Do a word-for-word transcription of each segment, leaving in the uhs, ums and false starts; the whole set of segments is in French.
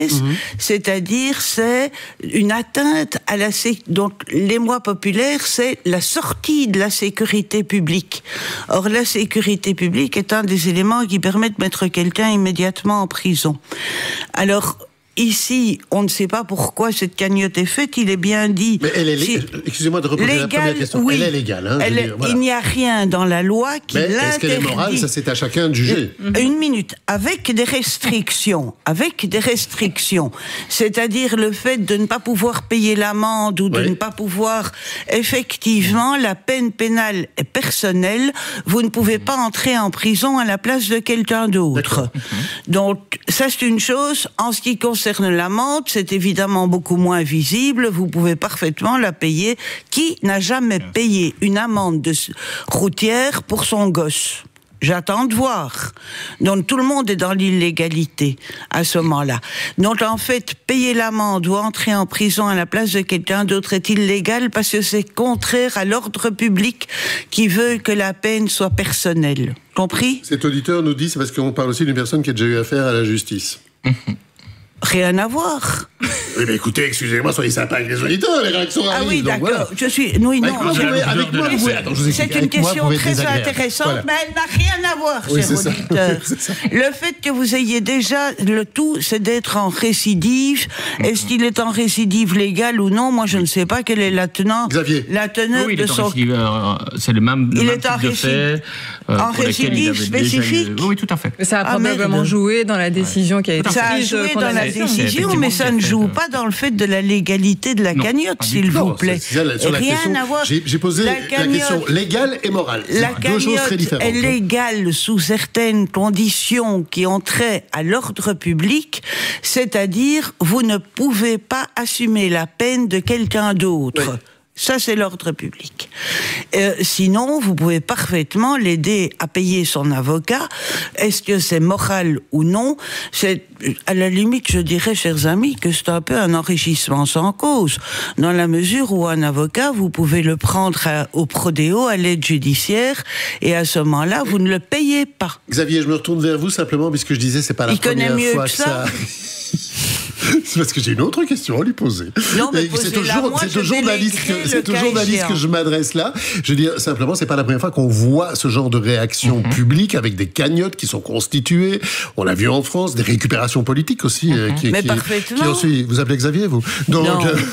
Mmh. C'est-à-dire, c'est une atteinte à la sé- donc l'émoi populaire, c'est la sortie de la sécurité publique. Or, la sécurité publique est un des éléments qui permet de mettre quelqu'un immédiatement en prison. Alors, ici, on ne sait pas pourquoi cette cagnotte est faite, il est bien dit... Mais elle est si, légale. Excusez-moi de reposer légale, la première question. Oui, elle est légale. Hein, elle est, dire, voilà. Il n'y a rien dans la loi qui mais l'interdit. Est-ce qu'elle est morale? Ça, c'est à chacun de juger. Une, une minute. Avec des restrictions. Avec des restrictions. C'est-à-dire le fait de ne pas pouvoir payer l'amende ou de oui. ne pas pouvoir... Effectivement, la peine pénale est personnelle. Vous ne pouvez pas entrer en prison à la place de quelqu'un d'autre. Donc, ça, c'est une chose. En ce qui concerne Concerne l'amende, c'est évidemment beaucoup moins visible. Vous pouvez parfaitement la payer. Qui n'a jamais payé une amende de routière pour son gosse? J'attends de voir. Donc tout le monde est dans l'illégalité à ce moment-là. Donc en fait, payer l'amende ou entrer en prison à la place de quelqu'un d'autre est illégal parce que c'est contraire à l'ordre public qui veut que la peine soit personnelle. Compris? Cet auditeur nous dit, c'est parce qu'on parle aussi d'une personne qui a déjà eu affaire à la justice. Rien à voir. Oui, mais écoutez, excusez-moi, soyez sympa avec les auditeurs, les réactions arrivent. Ah oui, d'accord. Voilà. Je suis... Oui, non. Avec moi, avec moi, vous pouvez... Attends, je vous C'est une question moi, très intéressante, voilà. Mais elle n'a rien à voir, oui, cher auditeur. Le fait que vous ayez déjà... Le tout, c'est d'être en récidive. Mm-hmm. Est-ce qu'il est en récidive légale ou non? Moi, je ne sais pas quelle est la tenante... Xavier. La teneur oui, de son... Récidive, euh, c'est le même, le il même est type en de fait. Euh, en récidive spécifique eu... Oui, tout à fait. Mais ça a ah, probablement merde. joué dans la décision ouais. qui a été ça prise. Ça a joué dans la décision, mais ça ne joue pas dans le fait de la légalité de la non, cagnotte, s'il vous plaît. C'est ça, sur la Rien question, à voir. J'ai, j'ai posé la, la question légale et morale. La c'est deux choses très différentes. Est légale sous certaines conditions qui ont trait à l'ordre public, c'est-à-dire vous ne pouvez pas assumer la peine de quelqu'un d'autre. Oui. Ça, c'est l'ordre public. Euh, sinon, vous pouvez parfaitement l'aider à payer son avocat. Est-ce que c'est moral ou non? C'est, à la limite, je dirais, chers amis, que c'est un peu un enrichissement sans cause. Dans la mesure où un avocat, vous pouvez le prendre à, au prodéo, à l'aide judiciaire, et à ce moment-là, vous ne le payez pas. Xavier, je me retourne vers vous simplement, puisque je disais, c'est pas la Il première mieux fois que que ça. ça... C'est parce que j'ai une autre question à lui poser. Non, mais c'est toujours, c'est au journaliste que, c'est au journaliste que je m'adresse là. Je veux dire, simplement, c'est pas la première fois qu'on voit ce genre de réaction mm-hmm. publique avec des cagnottes qui sont constituées. On l'a vu en France, des récupérations politiques aussi. Mm-hmm. euh, qui, mais qui, parfaitement. Qui aussi, vous appelez Xavier, vous? Donc, non. Euh,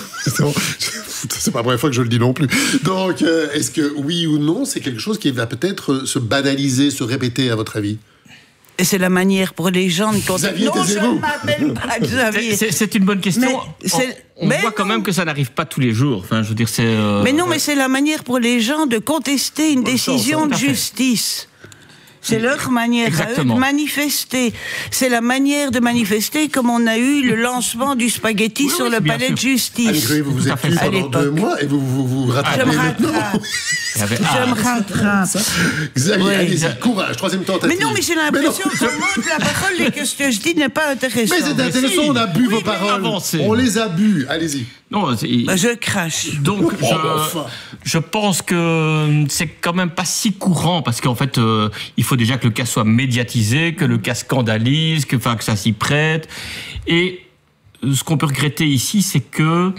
c'est pas la première fois que je le dis non plus. Donc, euh, est-ce que oui ou non, c'est quelque chose qui va peut-être se banaliser, se répéter, à votre avis? Et c'est la manière pour les gens de contacter. Non, je ne m'appelle pas Xavier. C'est, c'est une bonne question. Mais on on voit non. quand même que ça n'arrive pas tous les jours. Enfin, je veux dire, c'est. Euh... Mais non, mais c'est la manière pour les gens de contester une Bonne décision chance, de justice. C'est leur manière Exactement. à eux de manifester. C'est la manière de manifester comme on a eu le lancement du spaghetti oui, sur oui, le palais sûr. de justice. Allez, vous vous êtes tué pendant deux mois et vous vous, vous, vous rattrapez. Je me rattrape. Je me rattrape. Xavier, oui. allez-y, courage, troisième tentative. Mais non, mais j'ai l'impression que le de la parole et que ce que je dis n'est pas intéressant. Mais c'est intéressant, on a bu oui, vos paroles. Avancez. On les a bu, allez-y. Non, bah, je crache. Donc, je, enfin. je pense que c'est quand même pas si courant parce qu'en fait, euh, il faut déjà que le cas soit médiatisé, que le cas scandalise, que, enfin, que ça s'y prête. Et ce qu'on peut regretter ici, c'est que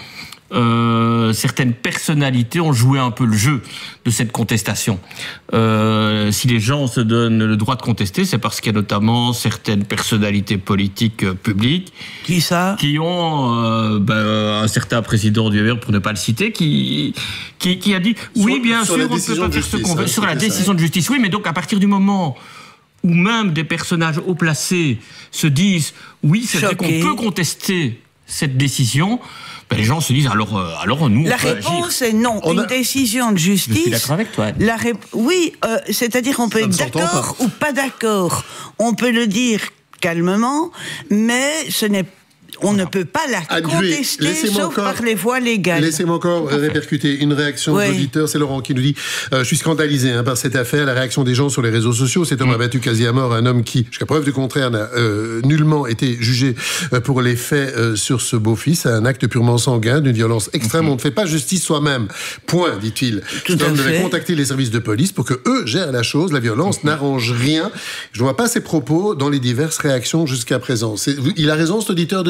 euh, certaines personnalités ont joué un peu le jeu de cette contestation. Euh, si les gens se donnent le droit de contester, c'est parce qu'il y a notamment certaines personnalités politiques euh, publiques qui, ça qui ont euh, ben, un certain président du R, pour ne pas le citer, qui, qui, qui a dit sur, oui, bien sûr, on ne peut pas faire ce qu'on veut sur la décision de justice. Oui, mais donc à partir du moment où même des personnages haut placés se disent oui, c'est vrai qu'on peut contester cette décision, ben les gens se disent alors, euh, alors nous. La réponse est non. On Une a... décision de justice. Je suis d'accord avec toi. La ré... Oui, euh, c'est-à-dire on peut être d'accord pas. ou pas d'accord. On peut le dire calmement, mais ce n'est pas. On voilà. ne peut pas la Adjouer. contester, sauf encore, par les voies légales. Laissez-moi encore répercuter une réaction oui. d'auditeur. C'est Laurent qui nous dit euh, « Je suis scandalisé hein, par cette affaire, la réaction des gens sur les réseaux sociaux. Cet homme mmh. a battu quasi à mort un homme qui, jusqu'à preuve du contraire, n'a euh, nullement été jugé euh, pour les faits euh, sur ce beau-fils. Un acte purement sanguin, d'une violence extrême. Mmh. On ne fait pas justice soi-même. Point, dit-il. Cet homme devait contacter les services de police pour que eux gèrent la chose. La violence mmh. n'arrange rien. Je ne vois pas ses propos dans les diverses réactions jusqu'à présent. C'est, il a raison, cet auditeur, de dire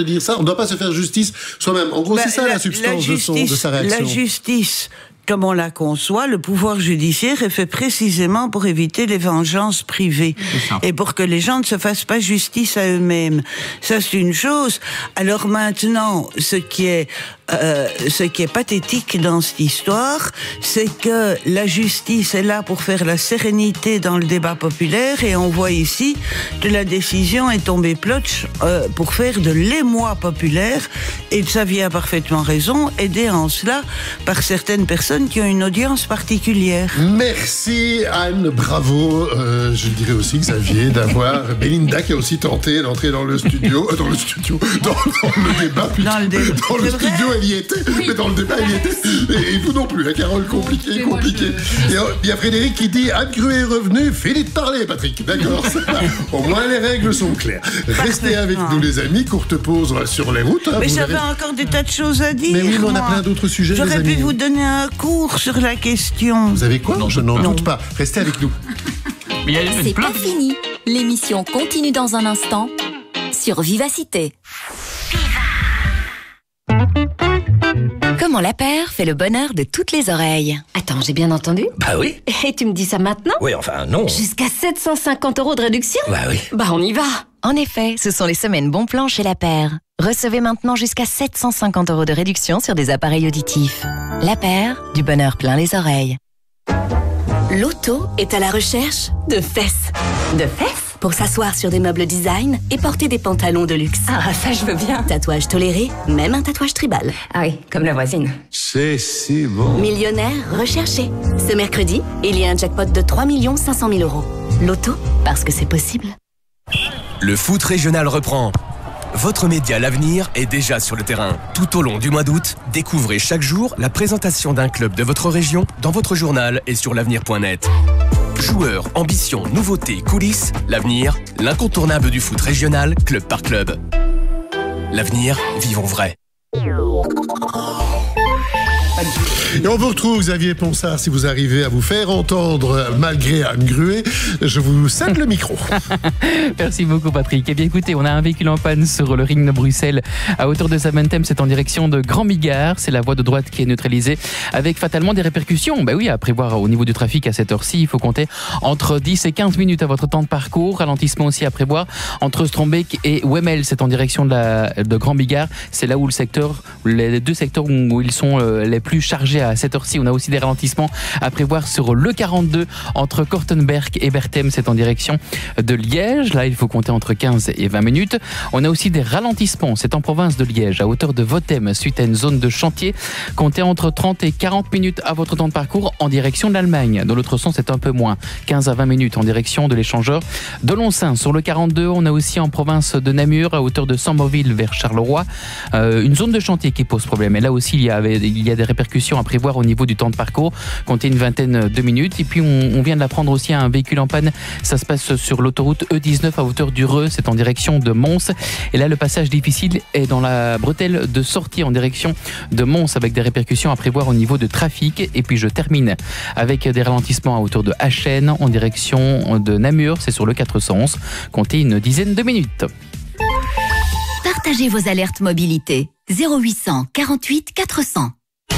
dire ça. On ne doit pas se faire justice soi-même. En gros, bah, c'est ça la, la substance la justice, de, son, de sa réaction. La justice, comme on la conçoit, le pouvoir judiciaire est fait précisément pour éviter les vengeances privées et pour que les gens ne se fassent pas justice à eux-mêmes. Ça, c'est une chose. Alors maintenant, ce qui est Euh, ce qui est pathétique dans cette histoire, c'est que la justice est là pour faire la sérénité dans le débat populaire, et on voit ici que la décision est tombée plotch euh, pour faire de l'émoi populaire, et Xavier a parfaitement raison, aidé en cela par certaines personnes qui ont une audience particulière. Merci Anne, bravo. Euh, je dirais aussi Xavier d'avoir Belinda qui a aussi tenté d'entrer dans le studio, euh, dans le studio, dans, dans le débat, dans le, dé- dans le studio. Elle y était, oui. Mais dans le débat, il y était. Et, et vous non plus, hein, Carole, compliqué, oui, compliqué. Moi, je... Et il y a Frédéric qui dit Anne Gruet est revenue, fini de parler, Patrick. D'accord. Au moins, les règles sont claires. Restez avec nous, les amis. Courte pause sur les routes. Hein, mais j'avais avez... encore des tas de choses à dire. Mais oui, mais on a plein d'autres sujets. J'aurais pu vous donner un cours sur la question. Vous avez quoi? Non, je n'en doute pas. Restez avec nous. Mais y a C'est plein. Pas fini. L'émission continue dans un instant sur Vivacité. Comment la paire fait le bonheur de toutes les oreilles. Attends, j'ai bien entendu? Bah oui. Et tu me dis ça maintenant? Oui, enfin non. Jusqu'à sept cent cinquante euros de réduction? Bah oui. Bah on y va. En effet, ce sont les semaines bon plan chez La Paire. Recevez maintenant jusqu'à sept cent cinquante euros de réduction sur des appareils auditifs. La Paire, du bonheur plein les oreilles. L'auto est à la recherche de fesses. De fesses? Pour s'asseoir sur des meubles design et porter des pantalons de luxe. Ah, ça je veux bien. Tatouage toléré, même un tatouage tribal. Ah oui, comme la voisine. C'est si bon. Millionnaire recherché. Ce mercredi, il y a un jackpot de trois millions cinq cent mille euros. L'auto, parce que c'est possible. Le foot régional reprend. Votre média L'Avenir est déjà sur le terrain. Tout au long du mois d'août, découvrez chaque jour la présentation d'un club de votre région dans votre journal et sur l'avenir point net. Joueurs, ambitions, nouveautés, coulisses, L'Avenir, l'incontournable du foot régional, club par club. L'Avenir, vivons vrai. Et on vous retrouve, Xavier Ponsard, si vous arrivez à vous faire entendre malgré Anne Gruet. Je vous cède le micro. Merci beaucoup, Patrick. Eh bien, écoutez, on a un véhicule en panne sur le ring de Bruxelles à hauteur de Zaventem. C'est en direction de Grand Bigard. C'est la voie de droite qui est neutralisée avec fatalement des répercussions. Ben oui, à prévoir au niveau du trafic à cette heure-ci, il faut compter entre dix et quinze minutes à votre temps de parcours. Ralentissement aussi à prévoir entre Strombeek et Wemmel. C'est en direction de, la, de Grand Bigard. C'est là où le secteur, les deux secteurs où ils sont les plus chargés à cette heure-ci. On a aussi des ralentissements à prévoir sur le quarante-deux entre Kortenberg et Berthem. C'est en direction de Liège. Là, il faut compter entre quinze et vingt minutes. On a aussi des ralentissements. C'est en province de Liège, à hauteur de Votem, suite à une zone de chantier. Comptez entre trente et quarante minutes à votre temps de parcours en direction de l'Allemagne. Dans l'autre sens, c'est un peu moins. quinze à vingt minutes en direction de l'échangeur de Loncin. Sur le quarante-deux, on a aussi en province de Namur, à hauteur de Samborville vers Charleroi, euh, une zone de chantier qui pose problème. Et là aussi, il y, avait, il y a des répercussions à prévoir au niveau du temps de parcours, comptez une vingtaine de minutes. Et puis on, on vient de l'apprendre aussi à un véhicule en panne. Ça se passe sur l'autoroute E dix-neuf à hauteur du Reux, c'est en direction de Mons. Et là, le passage difficile est dans la bretelle de sortie en direction de Mons, avec des répercussions à prévoir au niveau de trafic. Et puis je termine avec des ralentissements à hauteur de Achen en direction de Namur, c'est sur le quatre cent onze, comptez une dizaine de minutes. Partagez vos alertes mobilité. zéro huit cent quarante-huit quatre cents.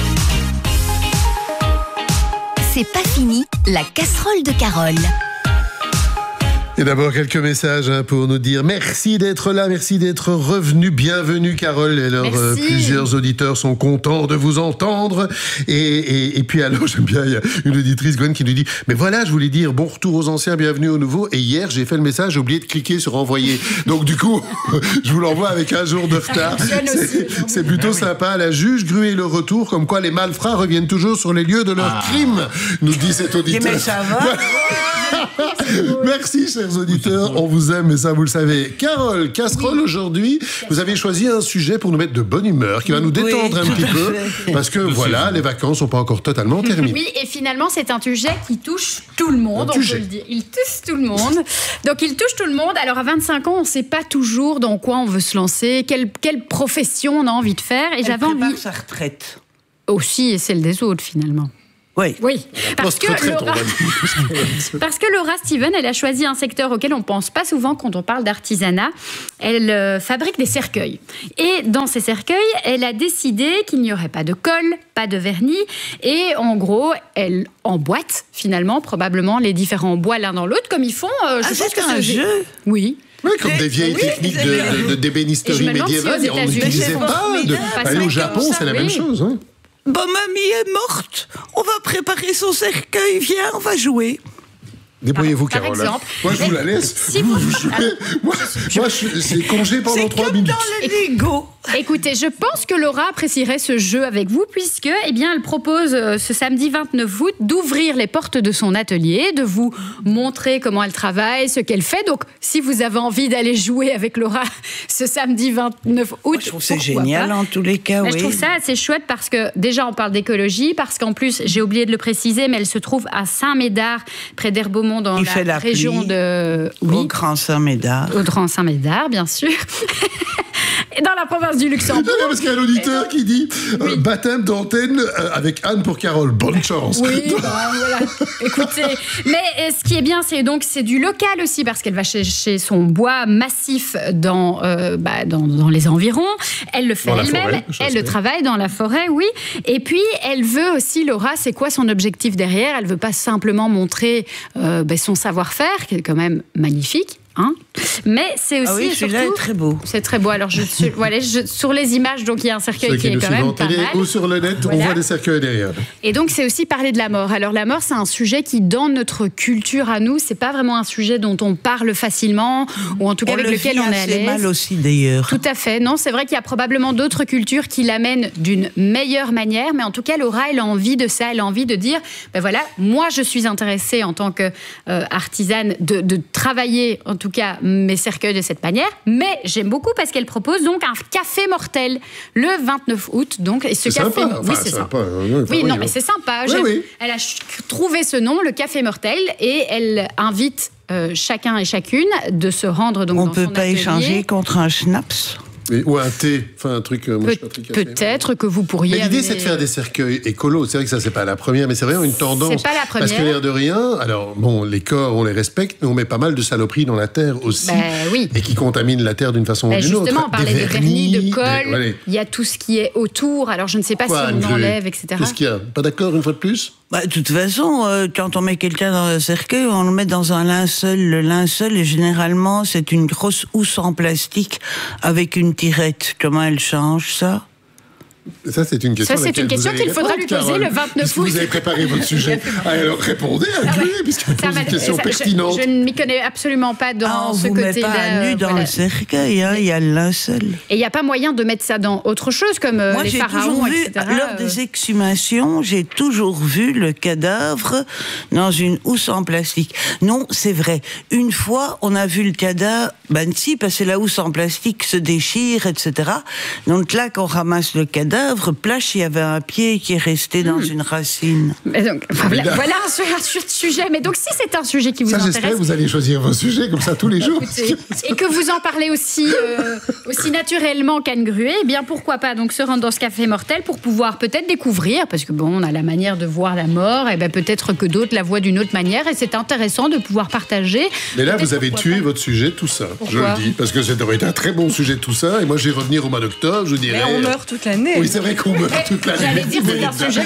C'est pas fini, la casserole de Carole. Et d'abord, quelques messages hein, pour nous dire merci d'être là, merci d'être revenu. Bienvenue, Carole. Et alors, euh, plusieurs auditeurs sont contents de vous entendre. Et, et, et puis, alors, j'aime bien, il y a une auditrice, Gwen, qui nous dit « Mais voilà, je voulais dire bon retour aux anciens, bienvenue aux nouveaux. Et hier, j'ai fait le message, j'ai oublié de cliquer sur envoyer. Donc, du coup, je vous l'envoie avec un jour de retard. C'est, c'est plutôt sympa. La juge Gruet le retour, comme quoi les malfrats reviennent toujours sur les lieux de leurs ah. crimes, nous dit cet auditeur. Mais ça va. Merci, chers auditeurs, on vous aime et ça vous le savez. Carole, casserole oui. Aujourd'hui, vous avez choisi un sujet pour nous mettre de bonne humeur, qui va nous détendre oui, un petit peu, fait. Parce que voilà, les vacances sont pas encore totalement terminées. Oui, et finalement, c'est un sujet qui touche tout le monde, on peut le dire. Il touche tout le monde. Donc, il touche tout le monde. Alors, à vingt-cinq ans, on ne sait pas toujours dans quoi on veut se lancer, quelle, quelle profession on a envie de faire. Et Elle j'avais prépare envie... sa retraite. Aussi, et celle des autres, finalement. Oui. Oui. Parce que, Laura... Parce que Laura Steven, elle a choisi un secteur auquel on ne pense pas souvent quand on parle d'artisanat. Elle euh, fabrique des cercueils. Et dans ces cercueils, elle a décidé qu'il n'y aurait pas de colle, pas de vernis. Et en gros, elle emboîte finalement probablement les différents bois l'un dans l'autre comme ils font. Euh, je ah, pense c'est que un c'est... jeu. Oui. Oui, comme des vieilles oui, techniques de, de, de, d'ébénisterie médiévale. On n'utilisait pas. De... Aller au Japon, c'est la oui. même chose. Hein. Bon, mamie est morte. On va préparer son cercueil. Viens, on va jouer. Débrouillez-vous, par, Carole. Par exemple, moi, je vous la laisse. Si vous, vous jouez. Alors, moi, je, moi je, c'est congé pendant trois minutes. C'est comme dans le Lego. Écoutez, je pense que Laura apprécierait ce jeu avec vous puisque, eh bien, elle propose euh, ce samedi vingt-neuf août d'ouvrir les portes de son atelier, de vous montrer comment elle travaille, ce qu'elle fait. Donc, si vous avez envie d'aller jouer avec Laura ce samedi vingt-neuf août, moi, je trouve c'est génial pas. En tous les cas. Mais oui. Je trouve ça assez chouette parce que déjà on parle d'écologie, parce qu'en plus j'ai oublié de le préciser, mais elle se trouve à Saint-Médard, près d'Herbemont, dans Il la, fait la région de oui, au Grand Saint-Médard. Au Grand Saint-Médard, bien sûr. Et dans la province du Luxembourg. Parce qu'il y a un auditeur qui dit oui. euh, baptême d'antenne euh, avec Anne pour Carole. Bonne chance. Oui, bah, voilà. Écoutez, mais ce qui est bien, c'est donc c'est du local aussi parce qu'elle va chercher son bois massif dans euh, bah, dans, dans les environs. Elle le fait elle-même. Forêt, elle le travaille dans la forêt, oui. Et puis elle veut aussi, Laura, c'est quoi son objectif derrière ? Elle veut pas simplement montrer euh, bah, son savoir-faire, qui est quand même magnifique. Hein, mais c'est aussi ah oui, surtout est très beau. C'est très beau. Alors je, sur, voilà, je, sur les images, donc il y a un cercueil qui, qui est quand même pas mal. Ou sur le net, voilà. On voit des cercueils derrière. Et donc c'est aussi parler de la mort. Alors la mort, c'est un sujet qui, dans notre culture à nous, c'est pas vraiment un sujet dont on parle facilement, ou en tout cas on avec le lequel on est à l'aise. Mal aussi d'ailleurs. Tout à fait. Non, c'est vrai qu'il y a probablement d'autres cultures qui l'amènent d'une meilleure manière, mais en tout cas, Laura, elle a envie de ça. Elle a envie de dire, ben voilà, moi, je suis intéressée en tant qu'artisane euh, de, de travailler, en tout cas, mes cercueil de cette manière, mais j'aime beaucoup parce qu'elle propose donc un café mortel le vingt-neuf août. Donc, et ce c'est café, sympa. oui, enfin, c'est sympa. ça. Oui, oui, non, oui, mais c'est sympa. Oui, oui. Elle a trouvé ce nom, le café mortel, et elle invite euh, chacun et chacune de se rendre donc on dans son peut pas atelier. Échanger contre un schnapps. Ou un thé, enfin un truc. Moi, Pe- peut-être que vous pourriez. Mais l'idée, amener... c'est de faire des cercueils écolos. C'est vrai que ça, c'est pas la première, mais c'est vraiment une tendance. C'est pas la première. Parce que l'air de rien, alors bon, les corps, on les respecte, mais on met pas mal de saloperies dans la terre aussi, ben, oui. et qui contaminent la terre d'une façon ben, ou d'une autre. Justement, on parlait des de vernis, de colle. Des... Voilà. Il y a tout ce qui est autour. Alors, je ne sais pas Quoi, si on enlève, et cetera. Qu'est-ce qu'il y a ? Pas d'accord une fois de plus ? Bah, de toute façon, euh, quand on met quelqu'un dans un cercueil, on le met dans un linceul. Le linceul, et généralement, c'est une grosse housse en plastique avec une tirette. Comment elle change ça ? Ça, c'est une question, ça, c'est une question qu'il faudra lui poser le vingt-neuf août. Vous avez préparé votre sujet. Alors, répondez à lui, puisqu'il pose une question ça, pertinente. Je, je ne m'y connais absolument pas dans ah, on ce vous côté-là. met pas à nu dans voilà. le cercueil, hein, il y a le linceul. Et il n'y a pas moyen de mettre ça dans autre chose, comme Moi, les j'ai pharaons, vu, et cetera. Lors des exhumations, j'ai toujours vu le cadavre dans une housse en plastique. Non, c'est vrai. Une fois, on a vu le cadavre, ben si, parce que la housse en plastique se déchire, et cetera. Donc là, quand on ramasse le cadavre, plâche, il y avait un pied qui est resté dans mmh. une racine. Mais donc, voilà, voilà un, un sujet. Mais donc, si c'est un sujet qui vous ça, intéresse... j'espère que vous allez choisir vos sujets comme ça tous les jours. Écoutez, et que vous en parlez aussi, euh, aussi naturellement qu'Anne Gruet, eh bien, pourquoi pas donc se rendre dans ce café mortel pour pouvoir peut-être découvrir, parce que bon, on a la manière de voir la mort, et ben peut-être que d'autres la voient d'une autre manière, et c'est intéressant de pouvoir partager. Mais là, vous avez tué pas. votre sujet, tout ça. Pourquoi? Je le dis, parce que ça aurait été un très bon sujet, tout ça, et moi, je vais revenir au mois d'octobre, je dirais... Mais on meurt toute l'année. Oui, c'est vrai qu'on meurt toute l'année. J'allais dire, c'est un sujet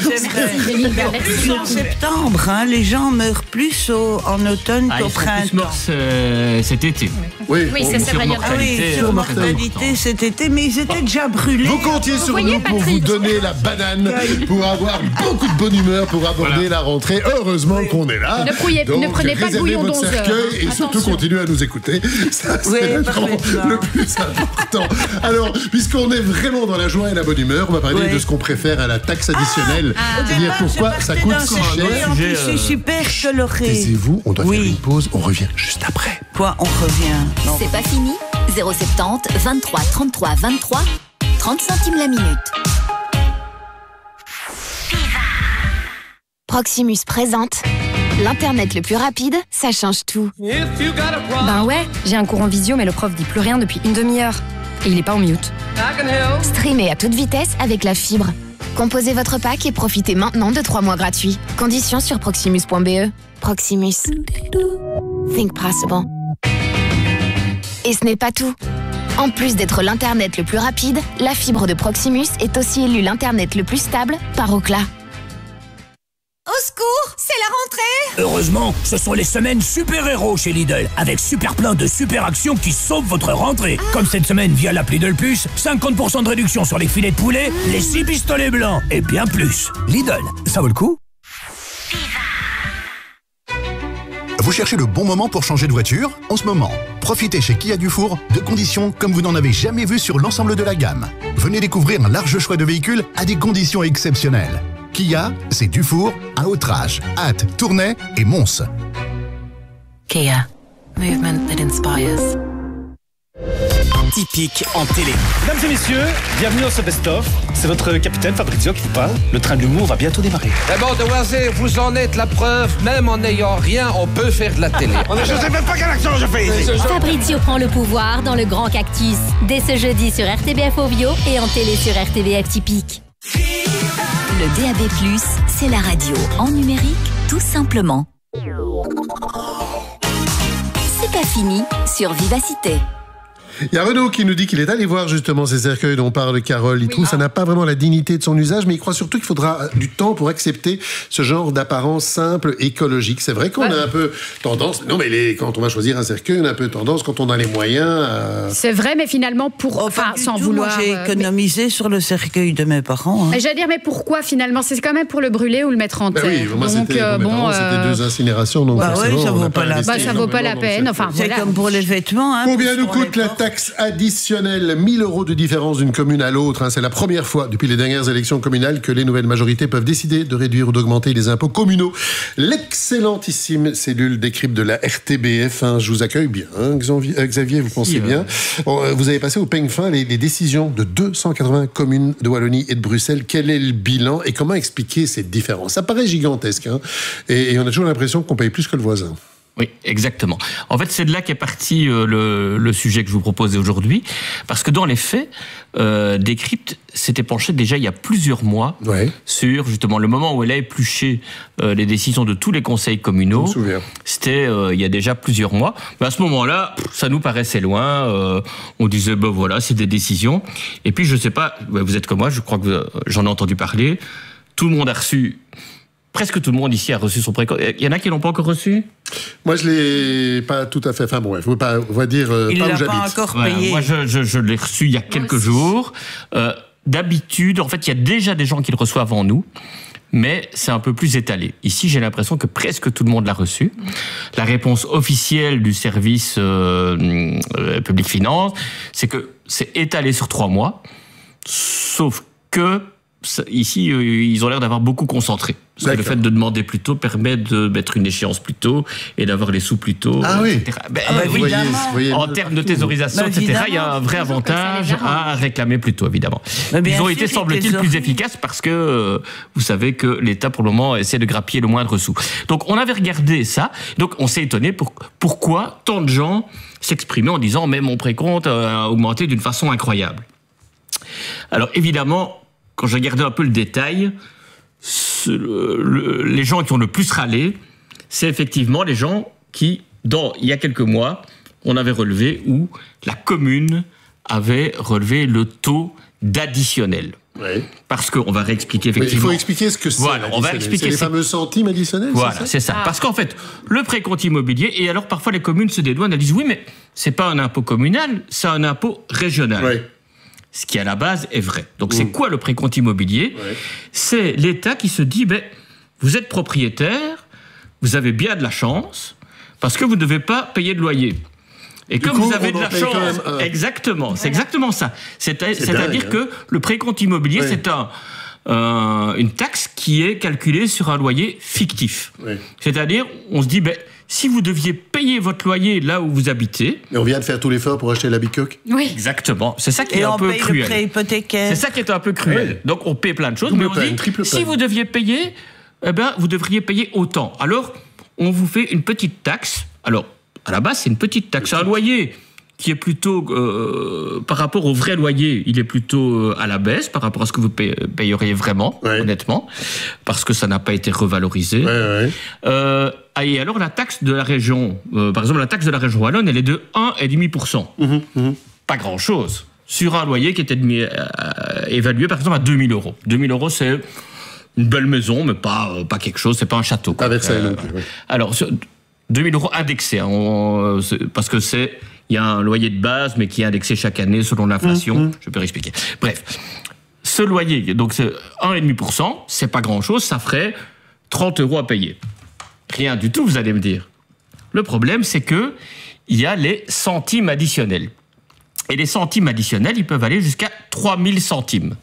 plus en septembre, hein, les gens meurent plus au, en automne ah, qu'au printemps. Euh, cet été. Oui, oui c'est vrai. Ah oui, sur mortalité cet été, mais ils étaient déjà brûlés. Vous comptiez vous sur nous pour vous donner la banane, pour avoir beaucoup de bonne humeur, pour aborder voilà. la rentrée. Heureusement oui. qu'on est là. Ne, prouillez, Donc, ne prenez pas le bouillon votre d'onze cercueil heures. Et Attention. surtout, continuez à nous écouter. Ça, c'est oui, le plus important. Alors, puisqu'on est vraiment dans la joie et la bonne humeur, on va parler oui. de ce qu'on préfère à la taxe additionnelle. Ah, ah, C'est-à-dire pourquoi ça coûte si cher. En plus, c'est super coloré. Taisez-vous, on doit oui. faire une pause, on revient juste après. Quoi, on revient? Non. C'est pas fini. zéro soixante-dix, vingt-trois, trente-trois, vingt-trois, trente centimes la minute. Proximus présente l'Internet le plus rapide, ça change tout. Ben ouais, j'ai un cours en visio, mais le prof dit plus rien depuis une demi-heure. Et il est pas en mute. Streamer à toute vitesse avec la fibre. Composez votre pack et profitez maintenant de trois mois gratuits. Conditions sur proximus point b e. Proximus. Think possible. Et ce n'est pas tout. En plus d'être l'Internet le plus rapide, la fibre de Proximus est aussi élue l'Internet le plus stable par Ookla. Au secours, c'est la rentrée! Heureusement, ce sont les semaines super-héros chez Lidl, avec super plein de super actions qui sauvent votre rentrée. Ah. Comme cette semaine via l'appli Lidl Plus, cinquante pour cent de réduction sur les filets de poulet, mmh. les six pistolets blancs et bien plus. Lidl, ça vaut le coup? Vous cherchez le bon moment pour changer de voiture? En ce moment, profitez chez Kia Dufour de conditions comme vous n'en avez jamais vu sur l'ensemble de la gamme. Venez découvrir un large choix de véhicules à des conditions exceptionnelles. Kia, c'est Dufour, à Autrage, Ath, Tournai et Mons. Kia, movement that inspires. Typique en télé. Mesdames et messieurs, bienvenue dans ce best-of. C'est votre capitaine Fabrizio qui vous parle. Le train de l'humour va bientôt démarrer. D'abord de Wazé, vous en êtes la preuve. Même en n'ayant rien, on peut faire de la télé. Je sais même pas quel accent je fais ici. Fabrizio prend le pouvoir dans le Grand Cactus. Dès ce jeudi sur R T B F Ovio et en télé sur R T B F Typique. Le D A B plus, c'est la radio en numérique, tout simplement. C'est pas fini sur Vivacité. Il y a Renaud qui nous dit qu'il est allé voir justement ces cercueils dont parle Carole. Il oui, trouve que ah. ça n'a pas vraiment la dignité de son usage, mais il croit surtout qu'il faudra du temps pour accepter ce genre d'apparence simple, écologique. C'est vrai qu'on ouais. a un peu tendance... Non, mais les, quand on va choisir un cercueil, on a un peu tendance, quand on a les moyens... À... C'est vrai, mais finalement, pour... Oh, enfin, sans tout, vouloir... Moi, j'ai économisé mais... sur le cercueil de mes parents. Hein. J'allais dire, mais pourquoi finalement? C'est quand même pour le brûler ou le mettre en terre. Ben oui, moi, donc, c'était, euh, bon, parents, euh... c'était deux incinérations. Donc bah oui, ça vaut pas la peine. Bah, ça vaut pas la peine. Enfin, c'est comme pour les vêtements. Combien nous coûte la taxe additionnelle? mille euros de différence d'une commune à l'autre. Hein. C'est la première fois depuis les dernières élections communales que les nouvelles majorités peuvent décider de réduire ou d'augmenter les impôts communaux. L'excellentissime cellule décrypte de la R T B F. Hein. Je vous accueille bien, hein, Xavier, vous pensez bien. Bon, vous avez passé au peigne fin les, les décisions de deux cent quatre-vingts communes de Wallonie et de Bruxelles. Quel est le bilan et comment expliquer cette différence? Ça paraît gigantesque. Hein. Et, et on a toujours l'impression qu'on paye plus que le voisin. Oui, exactement. En fait, c'est de là qu'est parti euh, le, le sujet que je vous proposais aujourd'hui, parce que dans les faits, euh, Décrypte s'était penché déjà il y a plusieurs mois ouais. sur justement le moment où elle a épluché euh, les décisions de tous les conseils communaux. Je me souviens. C'était euh, il y a déjà plusieurs mois. Mais à ce moment-là, ça nous paraissait loin. Euh, on disait, ben voilà, c'est des décisions. Et puis, je sais pas, vous êtes comme moi, je crois que vous, j'en ai entendu parler. Tout le monde a reçu... Presque tout le monde ici a reçu son précompte. Il y en a qui l'ont pas encore reçu? Moi, je l'ai pas tout à fait. Enfin bon, il faut pas, on va dire euh, il pas où j'habite. Il l'a pas encore payé. Ouais, moi, je, je, je l'ai reçu il y a quelques moi jours. Euh, d'habitude, en fait, il y a déjà des gens qui le reçoivent avant nous, mais c'est un peu plus étalé. Ici, j'ai l'impression que presque tout le monde l'a reçu. La réponse officielle du service euh, euh, Public Finance, c'est que c'est étalé sur trois mois, sauf que ici, ils ont l'air d'avoir beaucoup concentré. Parce que le fait de demander plus tôt permet de mettre une échéance plus tôt et d'avoir les sous plus tôt, ah et cetera. Ben, ah bah oui, voyez, voyez, en termes de thésaurisation, bah, et cetera, il y a un vrai avantage à réclamer plus tôt, évidemment. Bah, ils ont été, semble-t-il, plus efficaces parce que euh, vous savez que l'État, pour le moment, essaie de grappiller le moindre sou. Donc, on avait regardé ça. Donc, on s'est étonné pour, pourquoi tant de gens s'exprimaient en disant « mais mon précompte a augmenté d'une façon incroyable ». Alors, évidemment, quand j'ai regardé un peu le détail, le, le, les gens qui ont le plus râlé, c'est effectivement les gens qui, dans, il y a quelques mois, on avait relevé où la commune avait relevé le taux d'additionnel. Oui. Parce qu'on va réexpliquer effectivement. Oui, il faut expliquer ce que c'est. Voilà, on va expliquer. C'est les fameux centimes additionnels. Voilà, c'est ça. C'est ça. Ah. Parce qu'en fait, le précompte immobilier, et alors parfois les communes se dédouanent, elles disent oui, mais c'est pas un impôt communal, c'est un impôt régional. Oui. Ce qui, à la base, est vrai. Donc, mmh. c'est quoi le précompte immobilier? Ouais. C'est l'État qui se dit, ben, vous êtes propriétaire, vous avez bien de la chance, parce que vous ne devez pas payer de loyer. Et du comme coup, vous avez de la chance... Un... Exactement, voilà. C'est exactement ça. C'est, c'est c'est-à-dire dingue, que hein. le précompte immobilier, ouais. c'est un... Euh, une taxe qui est calculée sur un loyer fictif. Ouais. C'est-à-dire, on se dit, ben, si vous deviez payer votre loyer là où vous habitez... Et on vient de faire tout l'effort pour acheter la bicoque. Oui. Exactement. C'est ça qui Et est un peu cruel. cruel. Le prêt hypothécaire. C'est ça qui est un peu cruel. Ouais. Donc, on paie plein de choses, double mais on peine, dit, si peine. vous deviez payer, eh ben, vous devriez payer autant. Alors, on vous fait une petite taxe. Alors, à la base, c'est une petite taxe. Un loyer qui est plutôt, euh, par rapport au vrai loyer, il est plutôt à la baisse par rapport à ce que vous payeriez vraiment, ouais. honnêtement, parce que ça n'a pas été revalorisé. Ouais, ouais. Euh, et alors la taxe de la région, euh, par exemple la taxe de la région wallonne, elle est de un virgule cinq pour cent. Mmh, mmh. Pas grand-chose. Sur un loyer qui était euh, évalué par exemple à deux mille euros. deux mille euros, c'est une belle maison, mais pas, euh, pas quelque chose, c'est pas un château. Pas Versailles non plus, oui. Alors, deux mille euros indexés, hein, on, parce que c'est, il y a un loyer de base, mais qui est indexé chaque année selon l'inflation. Mmh, mmh. Je peux expliquer. Bref, ce loyer, donc c'est un virgule cinq pour cent, c'est pas grand-chose, ça ferait trente euros à payer. Rien du tout, vous allez me dire. Le problème, c'est que il y a les centimes additionnels. Et les centimes additionnels, ils peuvent aller jusqu'à trois mille centimes.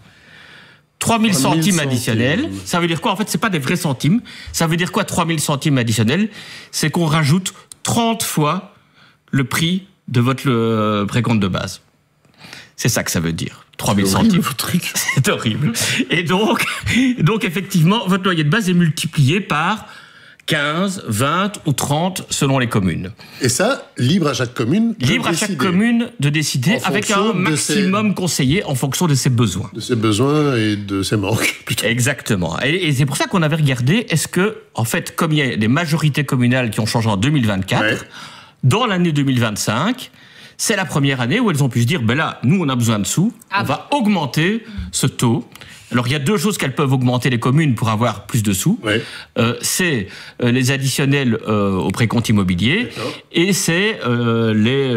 trois mille centimes additionnels, ça veut dire quoi? En fait, c'est pas des vrais centimes. Ça veut dire quoi, trois mille centimes additionnels? C'est qu'on rajoute trente fois le prix de votre euh, précompte de base. C'est ça que ça veut dire. trois mille centimes. C'est horrible. Et donc, donc, effectivement, votre loyer de base est multiplié par quinze, vingt ou trente selon les communes. Et ça, libre à chaque commune de Libre décider. à chaque commune de décider avec un maximum ses... conseillé en fonction de ses besoins. De ses besoins et de ses manques, plutôt. Exactement. Et, et c'est pour ça qu'on avait regardé, est-ce que, en fait, comme il y a des majorités communales qui ont changé en deux mille vingt-quatre, ouais. dans l'année deux mille vingt-cinq, c'est la première année où elles ont pu se dire, ben là, nous, on a besoin de sous, ah on va augmenter ce taux. Alors, il y a deux choses qu'elles peuvent augmenter, les communes, pour avoir plus de sous. Ouais. Euh, c'est euh, les additionnels euh, au précompte immobilier et c'est euh, les,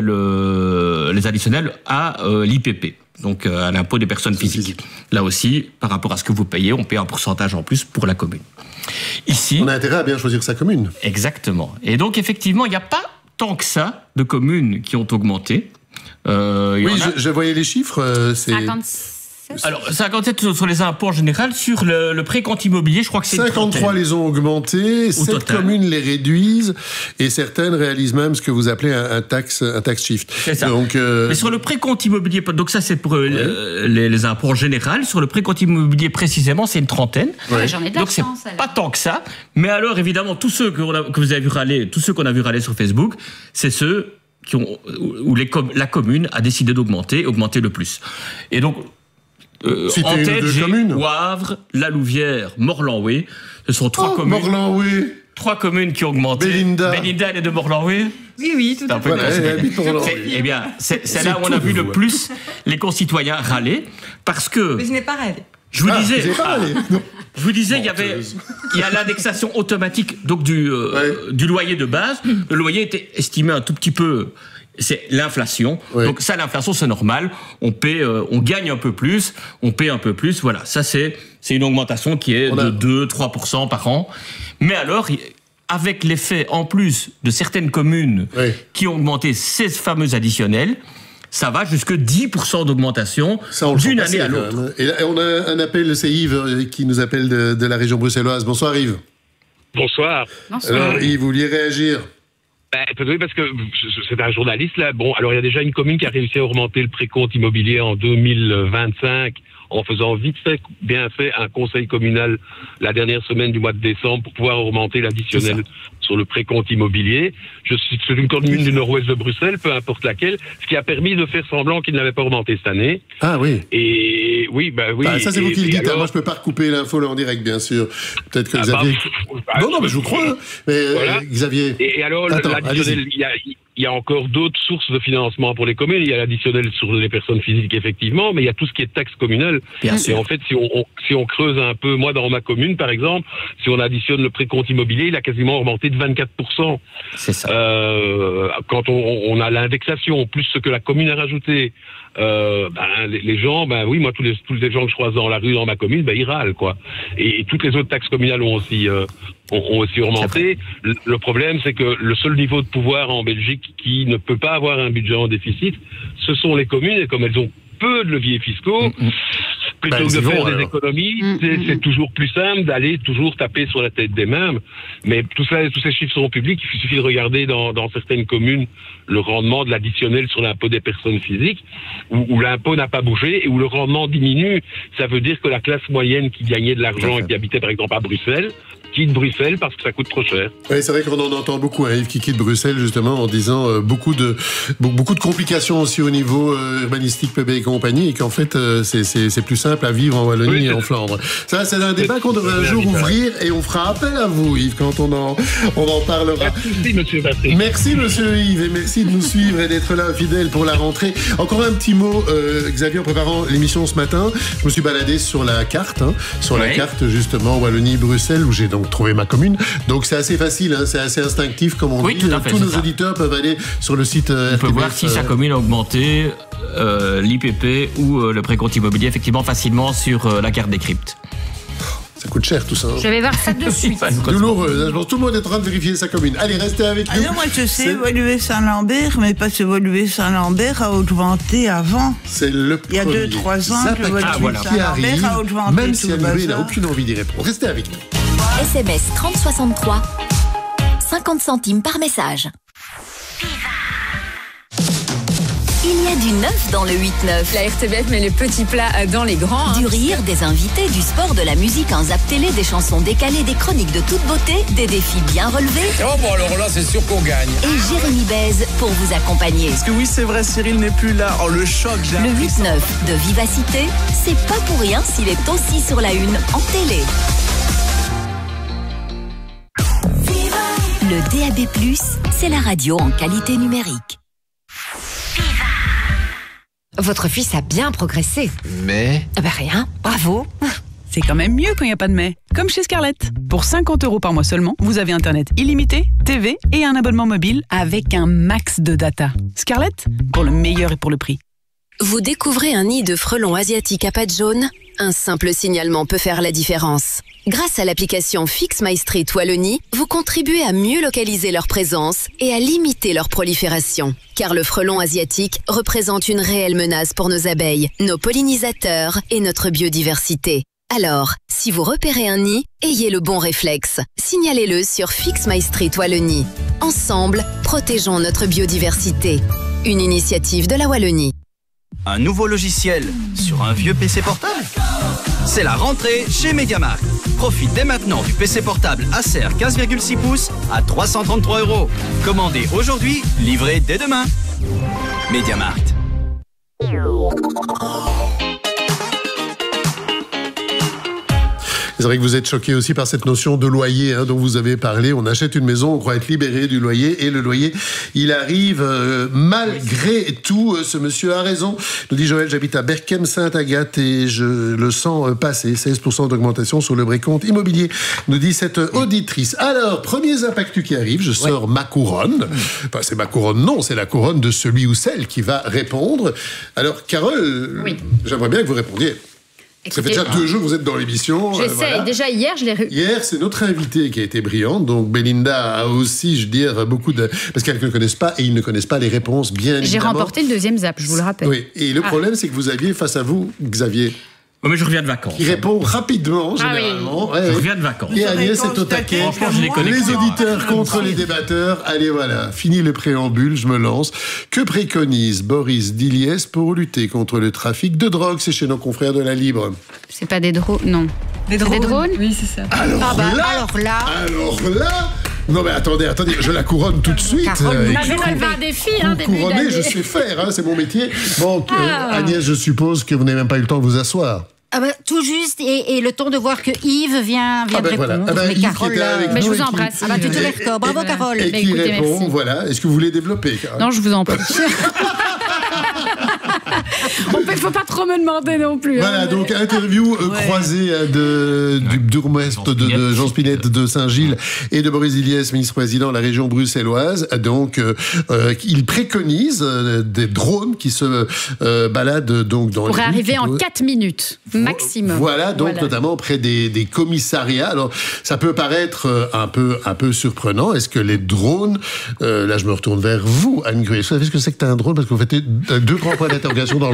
le, les additionnels à euh, l'I P P, donc euh, à l'impôt des personnes physiques. Physique. Là aussi, par rapport à ce que vous payez, on paie un pourcentage en plus pour la commune. Ici, on a intérêt à bien choisir sa commune. Exactement. Et donc, effectivement, il n'y a pas tant que ça de communes qui ont augmenté. Euh, oui, a... je, je voyais les chiffres. Euh, c'est... cinquante-sept Alors, cinquante-sept sur les impôts en général, sur le, le précompte immobilier, je crois que c'est cinquante-trois les ont augmentés, sept communes les réduisent, et certaines réalisent même ce que vous appelez un, un tax, un tax shift. C'est ça. Donc, euh... Mais sur le précompte immobilier, donc ça c'est pour ouais. euh, les, les impôts en général, sur le précompte immobilier précisément, c'est une trentaine. Ouais. J'en ai de la donc c'est chance, pas tant que ça. Mais alors, évidemment, tous ceux que, on a, que vous avez vu râler, tous ceux qu'on a vu râler sur Facebook, c'est ceux qui ont, où les, la commune a décidé d'augmenter, augmenter le plus. Et donc, Euh, en tête, j'ai Wavre, La Louvière, Morlanoué. Ce sont trois oh, communes. Morlanoué. Trois communes qui ont augmenté. Belinda. Belinda, elle est de Morlanoué. Oui, oui, tout à fait. Voilà, eh bien, c'est, c'est là où on a vu le plus les concitoyens râler, parce que. Mais je n'ai pas râlé. Je vous ah, disais, vous pas râlé. Ah, je vous disais, il y avait, il y a l'indexation automatique donc du euh, ouais. du loyer de base. Le loyer était estimé un tout petit peu. C'est l'inflation. Oui. Donc ça, l'inflation, c'est normal. On paie, euh, on gagne un peu plus, on paie un peu plus. Voilà, ça c'est c'est une augmentation qui est on de a... deux à trois pour cent par an. Mais alors, avec l'effet en plus de certaines communes oui. qui ont augmenté ces fameux additionnels, ça va jusque dix pour cent d'augmentation d'une année à l'autre. Et là, on a un appel, c'est Yves qui nous appelle de, de la région bruxelloise. Bonsoir Yves. Bonsoir. Bonsoir. Alors Yves, vous vouliez réagir? Ben, oui, parce que c'est un journaliste là. Bon, alors il y a déjà une commune qui a réussi à augmenter le précompte immobilier en deux mille vingt-cinq en faisant vite fait, bien fait, un conseil communal la dernière semaine du mois de décembre pour pouvoir augmenter l'additionnel sur le précompte immobilier. Je suis c'est une commune du nord-ouest de Bruxelles, peu importe laquelle, ce qui a permis de faire semblant qu'il n'avait pas augmenté cette année. Ah oui. Et oui, ben oui. Bah, ça c'est et, vous qui le dites. Alors... Moi je peux pas recouper l'info là en direct, bien sûr. Peut-être que ah Xavier. Bah, bah, non non, mais je vous crois. Hein. Mais voilà. euh, Xavier. Et, et alors Attends, l'additionnel, il y a il y a encore d'autres sources de financement pour les communes. Il y a l'additionnel sur les personnes physiques, effectivement, mais il y a tout ce qui est taxe communale. Bien et sûr. en fait, si on, on, si on creuse un peu, moi, dans ma commune, par exemple, si on additionne le précompte immobilier, il a quasiment augmenté de vingt-quatre pour cent. C'est ça. Euh, quand on, on a l'indexation, plus ce que la commune a rajouté, euh, ben, les, les gens, ben oui, moi, tous les, tous les gens que je croise dans la rue, dans ma commune, ben, ils râlent, quoi. Et, et toutes les autres taxes communales ont aussi, euh, ont, ont aussi augmenté. Le, le problème, c'est que le seul niveau de pouvoir en Belgique qui ne peut pas avoir un budget en déficit, ce sont les communes, et comme elles ont peu de leviers fiscaux, mmh. plutôt ben, que de faire bon, des alors. économies, mmh. c'est, c'est toujours plus simple d'aller toujours taper sur la tête des mêmes. Mais tout ça, tous ces chiffres sont publics, il suffit de regarder dans, dans certaines communes le rendement de l'additionnel sur l'impôt des personnes physiques, où, où l'impôt n'a pas bougé et où le rendement diminue. Ça veut dire que la classe moyenne qui gagnait de l'argent et qui habitait par exemple à Bruxelles, quitte Bruxelles parce que ça coûte trop cher. Oui, c'est vrai qu'on en entend beaucoup, hein, Yves, qui quitte Bruxelles justement en disant euh, beaucoup de beaucoup de complications aussi au niveau euh, urbanistique, P B et compagnie, et qu'en fait euh, c'est, c'est, c'est plus simple à vivre en Wallonie oui, et en Flandre. Ça, c'est un débat qu'on devrait un jour ouvrir et on fera appel à vous, Yves, quand on en, on en parlera. Merci, monsieur Patrick. Merci, monsieur Yves, et merci de nous suivre et d'être là, fidèle pour la rentrée. Encore un petit mot, euh, Xavier, en préparant l'émission ce matin, je me suis baladé sur la carte, hein, sur oui. la carte justement Wallonie-Bruxelles, où j'ai donc trouvé ma commune. Donc c'est assez facile, hein, c'est assez instinctif comme on oui, dit. Tout à fait, Tous nos ça. auditeurs peuvent aller sur le site euh, on peut voir si euh... sa commune a augmenté euh, l'I P P ou euh, le précompte immobilier effectivement facilement sur euh, la carte des cryptes. Ça coûte cher tout ça. Hein. Je vais voir ça de suite. Douloureux. Alors, tout le monde est en train de vérifier sa commune. Allez, restez avec ah nous. Non, moi je sais, évoluer Saint-Lambert, mais parce que évoluer Saint-Lambert a augmenté avant. C'est le Il y a deux trois ans que évoluer ah, voilà. Saint-Lambert a augmenté. Même si Anne-Marie n'a aucune envie d'y répondre. Restez avec nous. S M S trente soixante-trois, cinquante centimes par message. Il y a du neuf dans le huit neuf. La R T B F met les petits plats dans les grands. Du rire, des invités, du sport, de la musique, un zap télé, des chansons décalées, des chroniques de toute beauté, des défis bien relevés. Oh bon alors là c'est sûr qu'on gagne. Et Jérémy Bèze pour vous accompagner. Parce que oui c'est vrai, Cyril n'est plus là. Oh le choc, j'ai Le huit neuf de Vivacité, c'est pas pour rien s'il est aussi sur la une en télé. Le D A B plus, c'est la radio en qualité numérique. Votre fils a bien progressé. Mais Ah ben rien, bravo. C'est quand même mieux quand il n'y a pas de mais. Comme chez Scarlett. Pour cinquante euros par mois seulement, vous avez Internet illimité, T V et un abonnement mobile avec un max de data. Scarlett, pour le meilleur et pour le prix. Vous découvrez un nid de frelons asiatiques à pattes jaunes? Un simple signalement peut faire la différence. Grâce à l'application Fix My Street Wallonie, vous contribuez à mieux localiser leur présence et à limiter leur prolifération. Car le frelon asiatique représente une réelle menace pour nos abeilles, nos pollinisateurs et notre biodiversité. Alors, si vous repérez un nid, ayez le bon réflexe. Signalez-le sur Fix My Street Wallonie. Ensemble, protégeons notre biodiversité. Une initiative de la Wallonie. Un nouveau logiciel sur un vieux P C portable? C'est la rentrée chez MediaMarkt. Profite dès maintenant du P C portable Acer quinze virgule six pouces à trois cent trente-trois euros. Commandez aujourd'hui, livré dès demain. MediaMarkt. C'est vrai que vous êtes choqué aussi par cette notion de loyer hein, dont vous avez parlé. On achète une maison, on croit être libéré du loyer, et le loyer, il arrive euh, malgré tout. Euh, ce monsieur a raison. Nous dit Joël, j'habite à Berkem-Sainte-Agathe et je le sens euh, passer. seize pour cent d'augmentation sur le précompte immobilier, nous dit cette auditrice. Alors, premiers impactus qui arrivent, je sors ouais. ma couronne. Enfin, c'est ma couronne, non, c'est la couronne de celui ou celle qui va répondre. Alors, Carole, oui. j'aimerais bien que vous répondiez. Ça fait déjà deux jours que vous êtes dans l'émission. J'essaie. Euh, voilà. Déjà hier, je l'ai... Re... Hier, c'est notre invitée qui a été brillante. Donc, Belinda a aussi, je veux dire, beaucoup de... Parce qu'elles ne connaissent pas et ils ne connaissent pas les réponses, bien J'ai évidemment. J'ai remporté le deuxième zap, je vous le rappelle. Oui, et le ah. problème, c'est que vous aviez face à vous, Xavier... Oh, mais je reviens de vacances. Il répond rapidement, généralement. Ah oui. Ouais, je reviens de vacances. Et Agnès est au taquet. Je les, connais les auditeurs contre les débatteurs. Allez, voilà, fini le préambule, je me lance. Que préconise Boris Diliès pour lutter contre le trafic de drogue? C'est chez nos confrères de la Libre. C'est pas des drones, non. Des drones. Des drones Oui, c'est ça. Alors, ah bah, là, alors là... Alors là... Non mais attendez, attendez, je la couronne tout de suite. Carole, vous m'avez relevé un défi, hein, début couronner, je sais faire, hein, c'est mon métier. Bon, ah. euh, Agnès, je suppose que vous n'avez même pas eu le temps de vous asseoir. Ah bah, tout juste, et, et le temps de voir que Yves vient, vient ah ben de voilà. répondre. Ah ben, mais Yves Carole, qui était avec mais nous je vous qui, embrasse. Ah bah, tu te lèves tôt. Bravo, et, Carole. Et, et qui écoutez, répond, merci. voilà. Est-ce que vous voulez développer, Carole? Non, je vous en prie. Il ne faut pas trop me demander non plus. Voilà, hein, donc mais... interview euh, ouais. croisée de, du bourgmestre de, de Jean Spinette de Saint-Gilles et de Boris Diliès, ministre-président de la région bruxelloise. Donc, euh, euh, il préconise euh, des drones qui se euh, baladent donc dans pourrait les rues, arriver en peut... quatre minutes maximum. Voilà, donc voilà. notamment près des, des commissariats. Alors, ça peut paraître euh, un peu un peu surprenant. Est-ce que les drones, euh, là, je me retourne vers vous, Anne Gruy. Vous savez ce que c'est que t'as un drone parce que vous faites deux grands points d'interrogation dans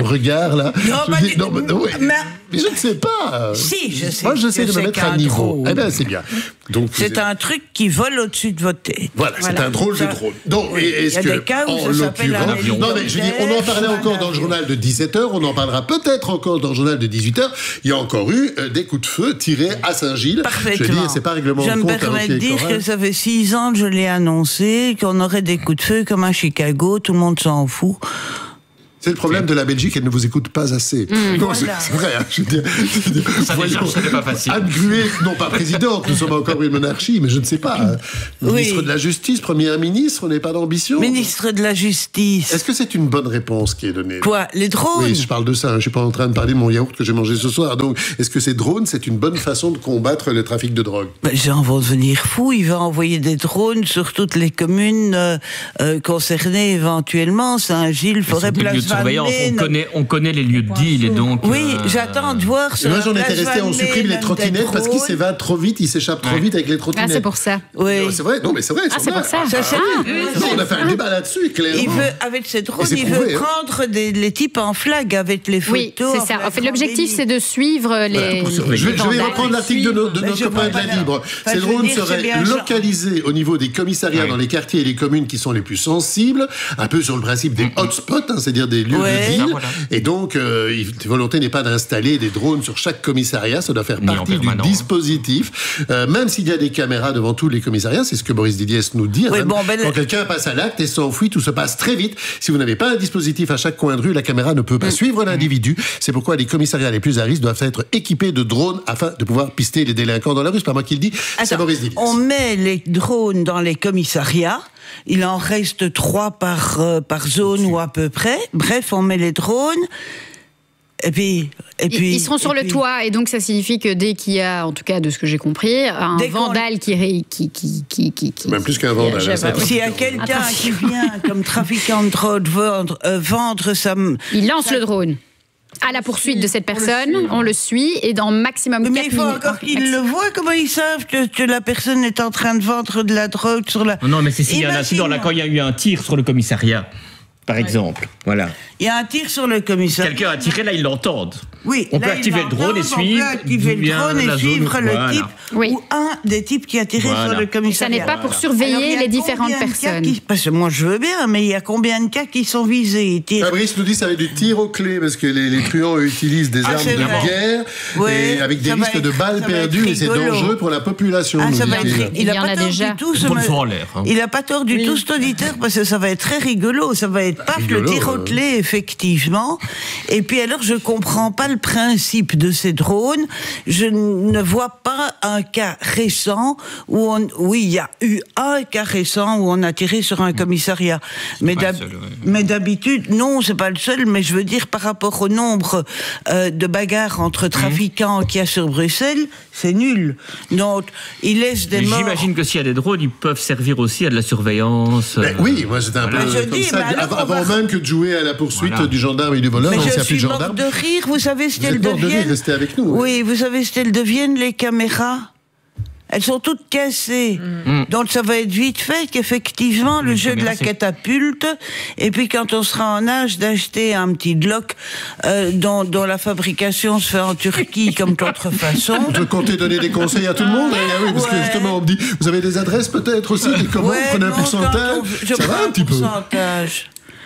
ton regard là. Non, je bah, dis, non, mais, ouais, mais... mais je ne sais pas. Si, je sais. Moi, j'essaie de me mettre à niveau. Drôle. Eh bien, c'est bien. Donc, c'est un truc qui vole au-dessus de votre tête. Voilà, voilà. C'est un drôle de drôle. Donc, oui. est-ce Il y a que, des cas où en ça s'appelle un l'occurrence, non, mais je dis, on en parlait encore dans le journal de dix-sept heures, on en parlera peut-être encore dans le journal de dix-huit heures. Il y a encore eu euh, des coups de feu tirés à Saint-Gilles. Parfaitement. Je dis, c'est pas règlement je de compte. Je me permets de dire que ça fait six ans que je l'ai annoncé, qu'on aurait des coups de feu comme à Chicago, tout le monde s'en fout. C'est le problème de la Belgique, elle ne vous écoute pas assez. Mmh, non, voilà. c'est vrai. Hein, je veux dire, ça voyons, c'est pas facile. Anne Gruet, non pas présidente, nous sommes encore une monarchie, mais je ne sais pas. Hein, ministre oui. de la Justice, première ministre, on n'est pas d'ambition. Ministre de la Justice. Est-ce que c'est une bonne réponse qui est donnée? Quoi, les drones? Oui, je parle de ça. Hein, je suis pas en train de parler de mon yaourt que j'ai mangé ce soir. Donc, est-ce que ces drones, c'est une bonne façon de combattre le trafic de drogue? Ben, les gens vont devenir fous. Il va envoyer des drones sur toutes les communes euh, euh, concernées éventuellement. Saint-Gilles, Forêt-Place-Valmaine. On connaît les lieux de deal et donc... Oui, euh... j'attends de voir sur moi, j'en étais resté, on supprime les trottinettes parce qu'ils s'évadent trop vite, ils s'échappent trop ouais. vite avec les trottinettes. Ah, c'est pour ça. Oui. C'est vrai, non, mais c'est vrai. Ah, c'est pour ça. ça c'est ah, oui, non, on a fait un débat là-dessus, clairement. Il veut, avec ces drones, il prouvé, veut hein. prendre des, les types en flag avec les photos. Oui, c'est ça. En fait, l'objectif, c'est de suivre les. Voilà, je, vais, je vais reprendre l'article de, no, de notre copain de la Libre. Ces drones seraient localisés au niveau des commissariats, oui. dans les quartiers et les communes qui sont les plus sensibles, un peu sur le principe des hotspots, hein, c'est-à-dire des lieux ouais. de deal. Voilà. Et donc, euh, la volonté n'est pas d'installer des drones sur chaque commissariat, ça doit faire partie du dispositif. Euh, même s'il y a des caméras devant tous les commissariats, c'est ce que Boris Didiès nous dit. Oui, bon, ben quand le... quelqu'un passe à l'acte et s'enfuit, tout se passe très vite. Si vous n'avez pas un dispositif à chaque coin de rue, la caméra ne peut pas mmh. suivre l'individu. C'est pourquoi les commissariats les plus à risque doivent être équipés de drones afin de pouvoir pister les délinquants dans la rue. C'est pas moi qui le dis, Attends, c'est Boris Didiès. On met les drones dans les commissariats. Il en reste trois par, euh, par zone ou à peu près. Bref, on met les drones. Et puis, et puis, ils seront sur le puis... toit, et donc ça signifie que dès qu'il y a, en tout cas de ce que j'ai compris, un dès vandale qui, ré... qui, qui, qui, qui, qui... Même plus qu'un vandale. S'il y a quelqu'un qui vient comme trafiquant de drogue vendre, euh, vendre sa... Il lance ça... le drone. À la poursuite de cette personne, on le suit, et dans maximum quatre minutes... Mais il faut encore qu'ils le voient, comment ils savent que, que la personne est en train de vendre de la drogue sur la... Non, mais c'est s'il y a un incident, là, quand il y a eu un tir sur le commissariat, par ouais. exemple, voilà. Il y a un tir sur le commissariat. Quelqu'un a tiré, là, ils l'entendent. Oui. On peut activer le drone et suivre... On peut activer le drone et suivre le voilà. type oui. ou un des types qui a tiré voilà. sur le commissariat. Et ça n'est pas pour surveiller les différentes personnes. Qui... Parce que moi, je veux bien, mais il y a combien de cas qui sont visés? Tirent... Fabrice nous dit que ça va être du tir aux clés, parce que les, les truands utilisent des ah, armes de vrai. guerre, ouais, et avec des risques être, de balles perdues, et c'est dangereux pour la population. Ah, ça va être... Il n'a pas tort déjà. du tout, ce me... Il n'a pas tort du tout, cet auditeur, parce que ça va être très rigolo. Ça va être paf, le tir aux clés, effectivement. Et puis alors, je comprends pas le principe de ces drones. Je ne vois pas un cas récent où on, oui, il y a eu un cas récent où on a tiré sur un commissariat. Mais, d'hab... seul, ouais. mais d'habitude, non, c'est pas le seul, mais je veux dire, par rapport au nombre euh, de bagarres entre trafiquants mmh. qu'il y a sur Bruxelles, c'est nul. Donc, ils laissent des morts. J'imagine que s'il y a des drones, ils peuvent servir aussi à de la surveillance. Ben, euh... Oui, moi, c'était un voilà. peu comme dis, ça. Avant, avant va... même que de jouer à la poursuite voilà. du gendarme et du voleur, mais on je s'appelle suis gendarme. mort de rire, vous savez ce qu'elles deviennent. De rire, restez avec nous. Oui, oui vous savez ce qu'elles deviennent, les caméras. Elles sont toutes cassées. Mmh. Donc ça va être vite fait qu'effectivement, le mmh, jeu de la catapulte, et puis quand on sera en âge d'acheter un petit Glock euh, dont, dont la fabrication se fait en Turquie comme contrefaçon. Vous comptez donner des conseils à tout le monde? Ah, oui, parce ouais. que justement, on me dit, vous avez des adresses peut-être aussi, des commandes, ouais, prenez un pourcentage. On, ça va un petit peu. Pourcentage.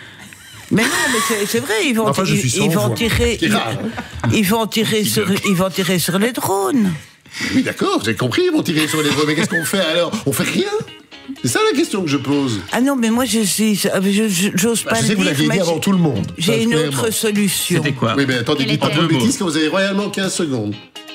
Mais non, mais c'est, c'est vrai, ils vont, enfin, ils, ils vont tirer, ils, ils vont tirer sur, ils vont tirer sur les drones. Oui, d'accord, j'ai compris, ils vont tirer sur les drones. Mais qu'est-ce qu'on fait alors? On fait rien? C'est ça la question que je pose. Ah non, mais moi je suis, je, j'ose bah, pas je le sais dire. Que vous l'aviez dit avant tout le monde. J'ai une clairement. autre solution. C'était quoi? Oui, mais attendez, dites pas de bêtises, quand vous avez royalement quinze secondes.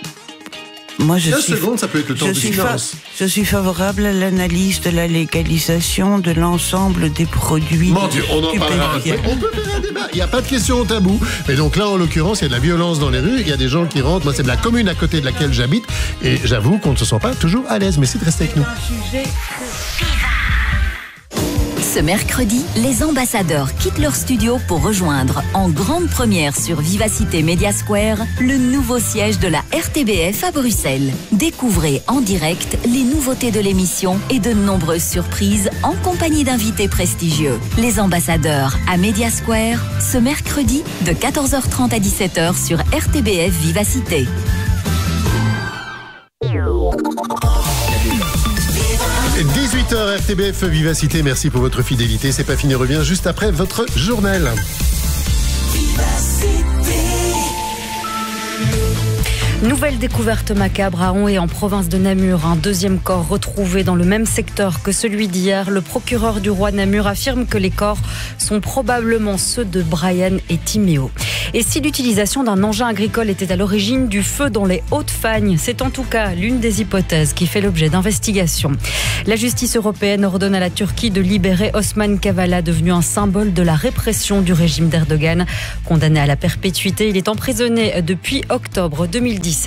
Moi, je quinze suis, secondes, ça peut être le temps de silence. Je suis favorable à l'analyse de la légalisation de l'ensemble des produits. Mon Dieu, on en parlera. On peut faire un débat. Il n'y a pas de question tabou. Mais donc là, en l'occurrence, il y a de la violence dans les rues. Il y a des gens qui rentrent. Moi, c'est de la commune à côté de laquelle j'habite. Et j'avoue qu'on ne se sent pas toujours à l'aise. Mais c'est de rester avec nous. Ce mercredi, les ambassadeurs quittent leur studio pour rejoindre en grande première sur Vivacité Media Square le nouveau siège de la R T B F à Bruxelles. Découvrez en direct les nouveautés de l'émission et de nombreuses surprises en compagnie d'invités prestigieux. Les ambassadeurs à Media Square, ce mercredi de quatorze heures trente à dix-sept heures sur R T B F Vivacité. dix-huit heures R T B F Vivacité, merci pour votre fidélité. C'est pas fini, revient juste après votre journal. Nouvelle découverte macabre à Onhaye en province de Namur. Un deuxième corps retrouvé dans le même secteur que celui d'hier. Le procureur du roi Namur affirme que les corps sont probablement ceux de Brian et Timéo. Et si l'utilisation d'un engin agricole était à l'origine du feu dans les Hautes-Fagnes, c'est en tout cas l'une des hypothèses qui fait l'objet d'investigations. La justice européenne ordonne à la Turquie de libérer Osman Kavala, devenu un symbole de la répression du régime d'Erdogan. Condamné à la perpétuité, il est emprisonné depuis octobre deux mille dix-sept.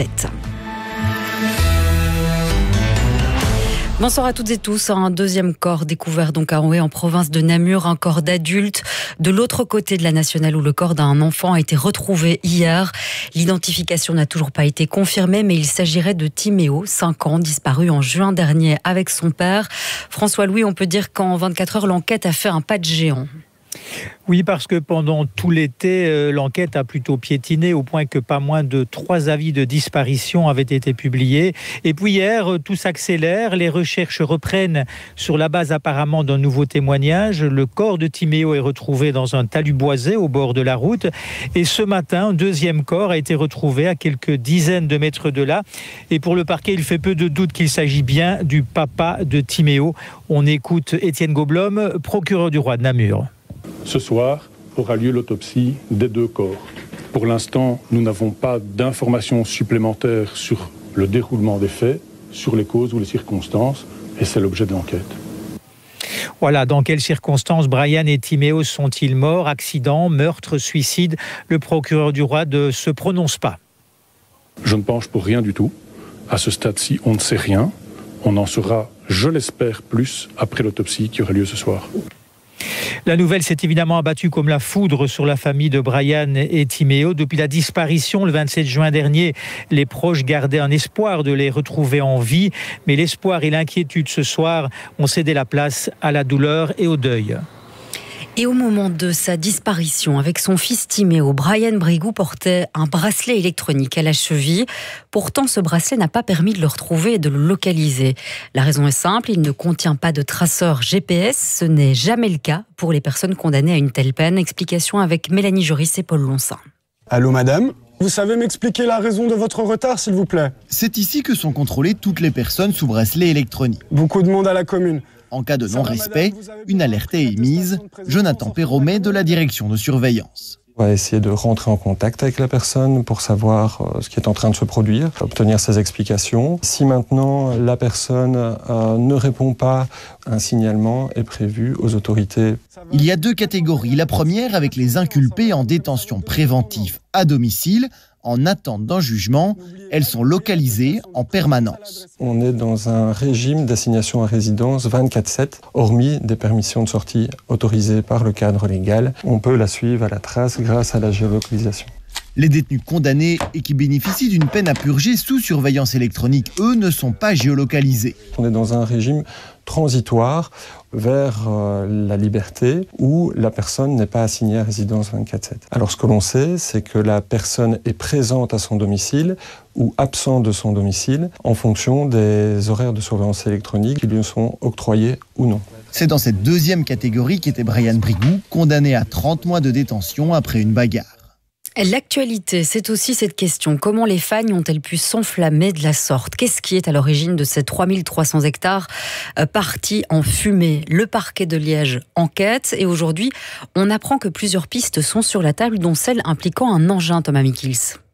Bonsoir à toutes et tous. Un deuxième corps découvert donc à Onhaye en province de Namur, un corps d'adulte de l'autre côté de la nationale où le corps d'un enfant a été retrouvé hier. L'identification n'a toujours pas été confirmée, mais il s'agirait de Timéo, cinq ans, disparu en juin dernier avec son père. François Louis, on peut dire qu'en vingt-quatre heures, l'enquête a fait un pas de géant. Oui, parce que pendant tout l'été, euh, l'enquête a plutôt piétiné au point que pas moins de trois avis de disparition avaient été publiés. Et puis hier, euh, tout s'accélère, les recherches reprennent sur la base apparemment d'un nouveau témoignage. Le corps de Timéo est retrouvé dans un talus boisé au bord de la route. Et ce matin, un deuxième corps a été retrouvé à quelques dizaines de mètres de là. Et pour le parquet, il fait peu de doute qu'il s'agit bien du papa de Timéo. On écoute Étienne Goblom, procureur du roi de Namur. Ce soir aura lieu l'autopsie des deux corps. Pour l'instant, nous n'avons pas d'informations supplémentaires sur le déroulement des faits, sur les causes ou les circonstances, et c'est l'objet de l'enquête. Voilà, dans quelles circonstances Brian et Timéo sont-ils morts? Accident, meurtre, suicide? Le procureur du roi ne se prononce pas. Je ne penche pour rien du tout. À ce stade-ci, on ne sait rien. On en saura, je l'espère, plus après l'autopsie qui aura lieu ce soir. La nouvelle s'est évidemment abattue comme la foudre sur la famille de Brian et Timéo. Depuis la disparition le vingt-sept juin dernier, les proches gardaient un espoir de les retrouver en vie. Mais l'espoir et l'inquiétude ce soir ont cédé la place à la douleur et au deuil. Et au moment de sa disparition avec son fils Timéo, Brian Brigou portait un bracelet électronique à la cheville. Pourtant, ce bracelet n'a pas permis de le retrouver et de le localiser. La raison est simple, il ne contient pas de traceur G P S. Ce n'est jamais le cas pour les personnes condamnées à une telle peine. Explication avec Mélanie Joris et Paul Lonsin. Allô madame ? Vous savez m'expliquer la raison de votre retard, s'il vous plaît ? C'est ici que sont contrôlées toutes les personnes sous bracelet électronique. Beaucoup de monde à la commune. En cas de non-respect, une alerte est émise. Jonathan Perromet de la direction de surveillance. On va essayer de rentrer en contact avec la personne pour savoir ce qui est en train de se produire, obtenir ses explications. Si maintenant la personne euh, ne répond pas, un signalement est prévu aux autorités. Il y a deux catégories. La première avec les inculpés en détention préventive à domicile, en attente d'un jugement. Elles sont localisées en permanence. On est dans un régime d'assignation à résidence vingt-quatre sept, hormis des permissions de sortie autorisées par le cadre légal. On peut la suivre à la trace grâce à la géolocalisation. Les détenus condamnés et qui bénéficient d'une peine à purger sous surveillance électronique, eux, ne sont pas géolocalisés. On est dans un régime transitoire vers euh, la liberté où la personne n'est pas assignée à résidence vingt-quatre sept. Alors ce que l'on sait, c'est que la personne est présente à son domicile ou absente de son domicile en fonction des horaires de surveillance électronique qui lui sont octroyés ou non. C'est dans cette deuxième catégorie qu'était Brian Brigou, condamné à trente mois de détention après une bagarre. L'actualité, c'est aussi cette question. Comment les Fagnes ont-elles pu s'enflammer de la sorte? Qu'est-ce qui est à l'origine de ces trois mille trois cents hectares partis en fumée? Le parquet de Liège enquête et aujourd'hui, on apprend que plusieurs pistes sont sur la table, dont celle impliquant un engin, Thomas Mikils.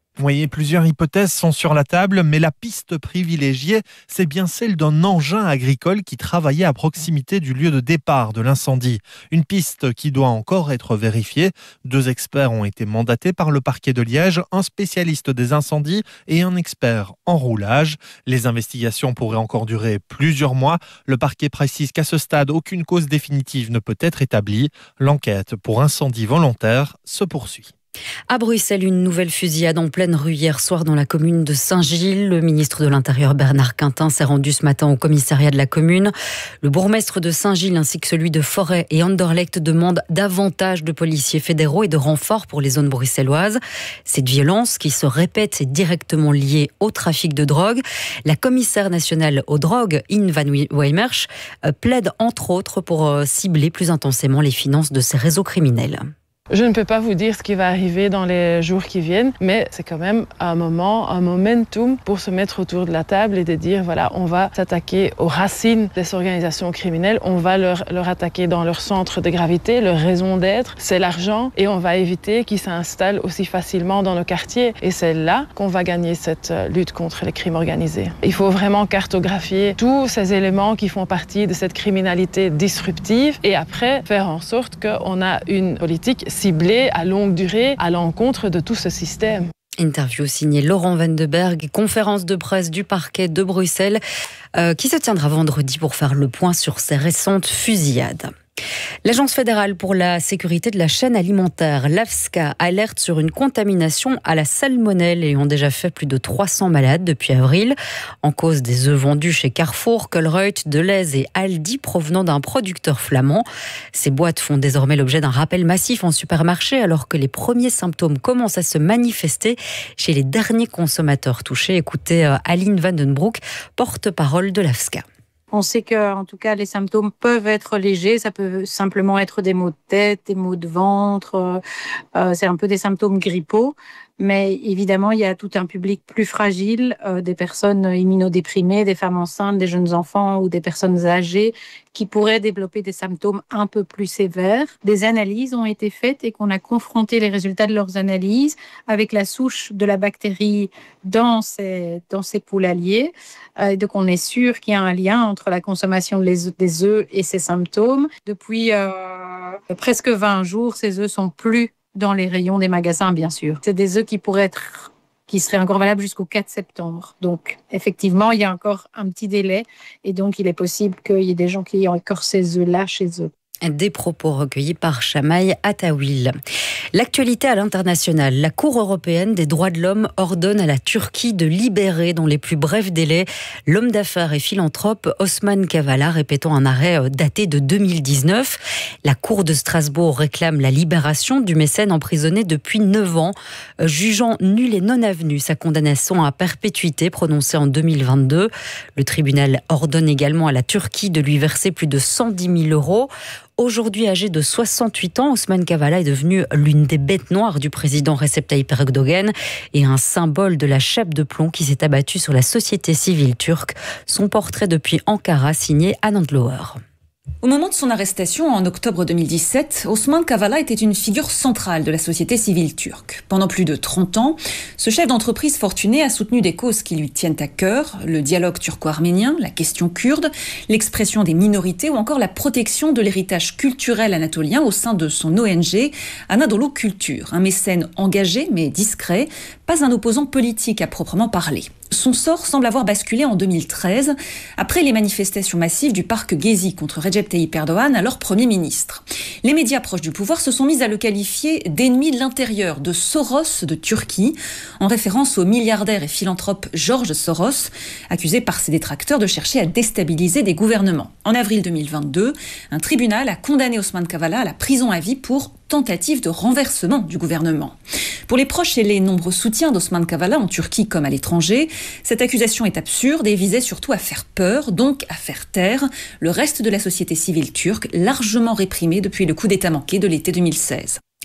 Vous voyez, plusieurs hypothèses sont sur la table, mais la piste privilégiée, c'est bien celle d'un engin agricole qui travaillait à proximité du lieu de départ de l'incendie. Une piste qui doit encore être vérifiée. Deux experts ont été mandatés par le parquet de Liège, un spécialiste des incendies et un expert en roulage. Les investigations pourraient encore durer plusieurs mois. Le parquet précise qu'à ce stade, aucune cause définitive ne peut être établie. L'enquête pour incendie volontaire se poursuit. À Bruxelles, une nouvelle fusillade en pleine rue hier soir dans la commune de Saint-Gilles. Le ministre de l'Intérieur Bernard Quintin s'est rendu ce matin au commissariat de la commune. Le bourgmestre de Saint-Gilles ainsi que celui de Forêt et Anderlecht demandent davantage de policiers fédéraux et de renforts pour les zones bruxelloises. Cette violence qui se répète est directement liée au trafic de drogue. La commissaire nationale aux drogues, In van Wijmersch, plaide entre autres pour cibler plus intensément les finances de ces réseaux criminels. Je ne peux pas vous dire ce qui va arriver dans les jours qui viennent, mais c'est quand même un moment, un momentum pour se mettre autour de la table et de dire, voilà, on va s'attaquer aux racines des organisations criminelles, on va leur, leur attaquer dans leur centre de gravité, leur raison d'être, c'est l'argent, et on va éviter qu'ils s'installent aussi facilement dans nos quartiers. Et c'est là qu'on va gagner cette lutte contre les crimes organisés. Il faut vraiment cartographier tous ces éléments qui font partie de cette criminalité disruptive et après faire en sorte qu'on a une politique ciblée à longue durée à l'encontre de tout ce système. Interview signée Laurent Vandenberg, conférence de presse du parquet de Bruxelles euh, qui se tiendra vendredi pour faire le point sur ces récentes fusillades. L'Agence fédérale pour la sécurité de la chaîne alimentaire, l'AFSCA, alerte sur une contamination à la salmonelle ayant déjà fait plus de trois cents malades depuis avril. En cause des œufs vendus chez Carrefour, Colruyt, Delhaize et Aldi provenant d'un producteur flamand. Ces boîtes font désormais l'objet d'un rappel massif en supermarché alors que les premiers symptômes commencent à se manifester chez les derniers consommateurs touchés. Écoutez Aline Vandenbroek, porte-parole de l'AFSCA. On sait que, en tout cas, les symptômes peuvent être légers. Ça peut simplement être des maux de tête, des maux de ventre. Euh, c'est un peu des symptômes grippaux. Mais évidemment, il y a tout un public plus fragile, euh, des personnes immunodéprimées, des femmes enceintes, des jeunes enfants ou des personnes âgées qui pourraient développer des symptômes un peu plus sévères. Des analyses ont été faites et qu'on a confronté les résultats de leurs analyses avec la souche de la bactérie dans ces, dans ces poulaliers. Euh, donc, on est sûr qu'il y a un lien entre la consommation des œufs et ces symptômes. Depuis euh, presque vingt jours, ces œufs sont plus dans les rayons des magasins, bien sûr. C'est des œufs qui pourraient être, qui seraient encore valables jusqu'au quatre septembre. Donc, effectivement, il y a encore un petit délai et donc il est possible qu'il y ait des gens qui aient encore ces œufs-là chez eux. Des propos recueillis par Chamaï Attawil. L'actualité à l'international. La Cour européenne des droits de l'homme ordonne à la Turquie de libérer dans les plus brefs délais l'homme d'affaires et philanthrope Osman Kavala, répétant un arrêt daté de deux mille dix-neuf. La Cour de Strasbourg réclame la libération du mécène emprisonné depuis neuf ans, jugeant nul et non avenu sa condamnation à perpétuité prononcée en deux mille vingt-deux. Le tribunal ordonne également à la Turquie de lui verser plus de cent dix mille euros. Aujourd'hui âgé de soixante-huit ans, Osman Kavala est devenu l'une des bêtes noires du président Recep Tayyip Erdogan et un symbole de la chape de plomb qui s'est abattue sur la société civile turque. Son portrait depuis Ankara signé Anand Lower. Au moment de son arrestation en octobre deux mille dix-sept, Osman Kavala était une figure centrale de la société civile turque. Pendant plus de trente ans, ce chef d'entreprise fortuné a soutenu des causes qui lui tiennent à cœur, le dialogue turco-arménien, la question kurde, l'expression des minorités ou encore la protection de l'héritage culturel anatolien au sein de son O N G Anadolu Culture. Un mécène engagé mais discret, pas un opposant politique à proprement parler. Son sort semble avoir basculé en deux mille treize, après les manifestations massives du parc Gezi contre Recep Tayyip Erdogan, alors Premier ministre. Les médias proches du pouvoir se sont mis à le qualifier d'ennemi de l'intérieur, de Soros de Turquie, en référence au milliardaire et philanthrope George Soros, accusé par ses détracteurs de chercher à déstabiliser des gouvernements. En avril deux mille vingt-deux, un tribunal a condamné Osman Kavala à la prison à vie pour tentative de renversement du gouvernement. Pour les proches et les nombreux soutiens d'Osman Kavala en Turquie comme à l'étranger, cette accusation est absurde et visait surtout à faire peur, donc à faire taire le reste de la société civile turque, largement réprimée depuis le coup d'État manqué de l'été deux mille seize.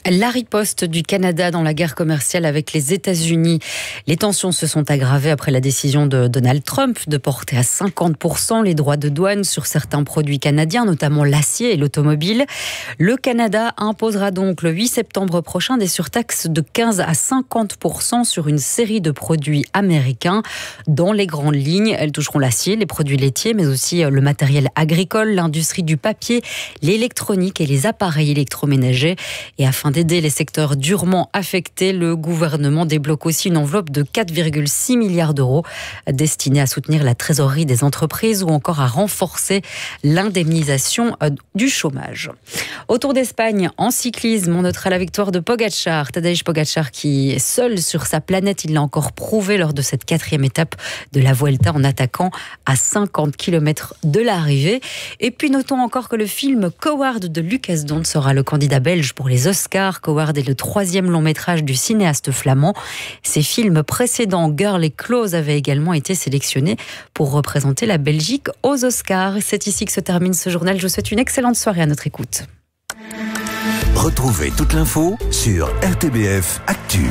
La riposte du Canada dans la guerre commerciale avec les États-Unis. Les tensions se sont aggravées après la décision de Donald Trump de porter à cinquante pour cent les droits de douane sur certains produits canadiens, notamment l'acier et l'automobile. Le Canada imposera donc le huit septembre prochain des surtaxes de quinze à cinquante pour cent sur une série de produits américains. Dans les grandes lignes, elles toucheront l'acier, les produits laitiers, mais aussi le matériel agricole, l'industrie du papier, l'électronique et les appareils électroménagers. Et afin d'aider les secteurs durement affectés, le gouvernement débloque aussi une enveloppe de quatre virgule six milliards d'euros destinée à soutenir la trésorerie des entreprises ou encore à renforcer l'indemnisation du chômage. Au Tour d'Espagne, en cyclisme, on notera la victoire de Pogačar. Tadej Pogačar qui est seul sur sa planète, il l'a encore prouvé lors de cette quatrième étape de la Vuelta en attaquant à cinquante kilomètres de l'arrivée. Et puis notons encore que le film Coward de Lucas Dont sera le candidat belge pour les Oscars. Coward est le troisième long métrage du cinéaste flamand. Ses films précédents, Girl et Close, avaient également été sélectionnés pour représenter la Belgique aux Oscars. C'est ici que se termine ce journal. Je vous souhaite une excellente soirée à notre écoute. Retrouvez toute l'info sur R T B F Actu.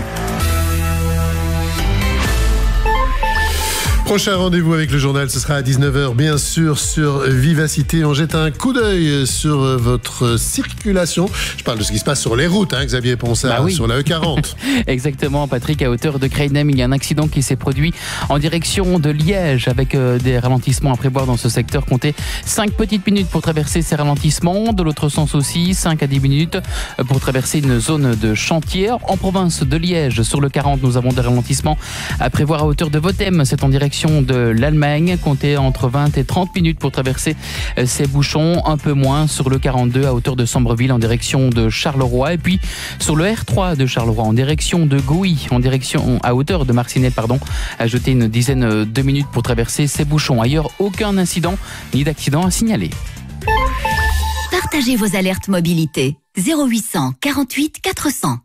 Prochain rendez-vous avec le journal, ce sera à dix-neuf heures, bien sûr, sur Vivacité. On jette un coup d'œil sur votre circulation. Je parle de ce qui se passe sur les routes, hein, Xavier Ponsard, bah oui. Sur la E quarante. Exactement, Patrick, à hauteur de Kreinem, il y a un accident qui s'est produit en direction de Liège, avec euh, des ralentissements à prévoir dans ce secteur. Comptez cinq petites minutes pour traverser ces ralentissements. De l'autre sens aussi, cinq à dix minutes pour traverser une zone de chantier. En province de Liège, sur le quarante, nous avons des ralentissements à prévoir à hauteur de Votem. C'est en direction de l'Allemagne, comptez entre vingt et trente minutes pour traverser ces bouchons, un peu moins sur le quarante-deux à hauteur de Sambreville en direction de Charleroi, et puis sur le R trois de Charleroi en direction de Gouy, en direction à hauteur de Marcinelle, pardon, ajoutez une dizaine de minutes pour traverser ces bouchons. Ailleurs, aucun incident ni d'accident à signaler. Partagez vos alertes mobilité zéro huit cent quarante-huit quatre cents.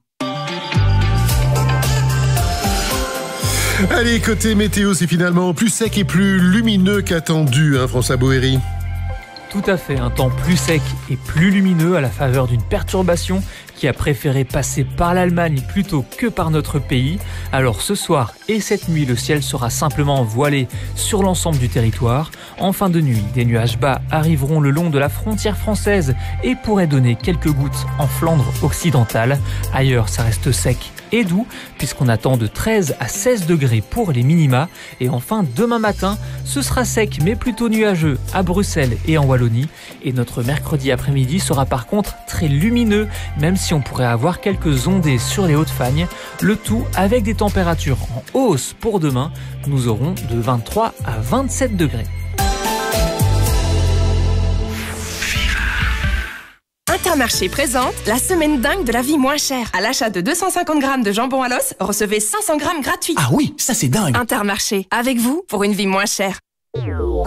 Allez, côté météo, c'est finalement plus sec et plus lumineux qu'attendu, hein, François Boéry. Tout à fait, un temps plus sec et plus lumineux à la faveur d'une perturbation qui a préféré passer par l'Allemagne plutôt que par notre pays. Alors ce soir et cette nuit, le ciel sera simplement voilé sur l'ensemble du territoire. En fin de nuit, des nuages bas arriveront le long de la frontière française et pourraient donner quelques gouttes en Flandre occidentale. Ailleurs, ça reste sec et doux puisqu'on attend de treize à seize degrés pour les minima. Et enfin, demain matin, ce sera sec mais plutôt nuageux à Bruxelles et en Wallonie. Et notre mercredi après-midi sera par contre très lumineux, même si on pourrait avoir quelques ondées sur les Hauts-de-Fagne. Le tout avec des températures en hausse pour demain. Nous aurons de vingt-trois à vingt-sept degrés. Intermarché présente la semaine dingue de la vie moins chère. À l'achat de deux cent cinquante grammes de jambon à l'os, recevez cinq cents grammes gratuits. Ah oui, ça c'est dingue. Intermarché, avec vous pour une vie moins chère.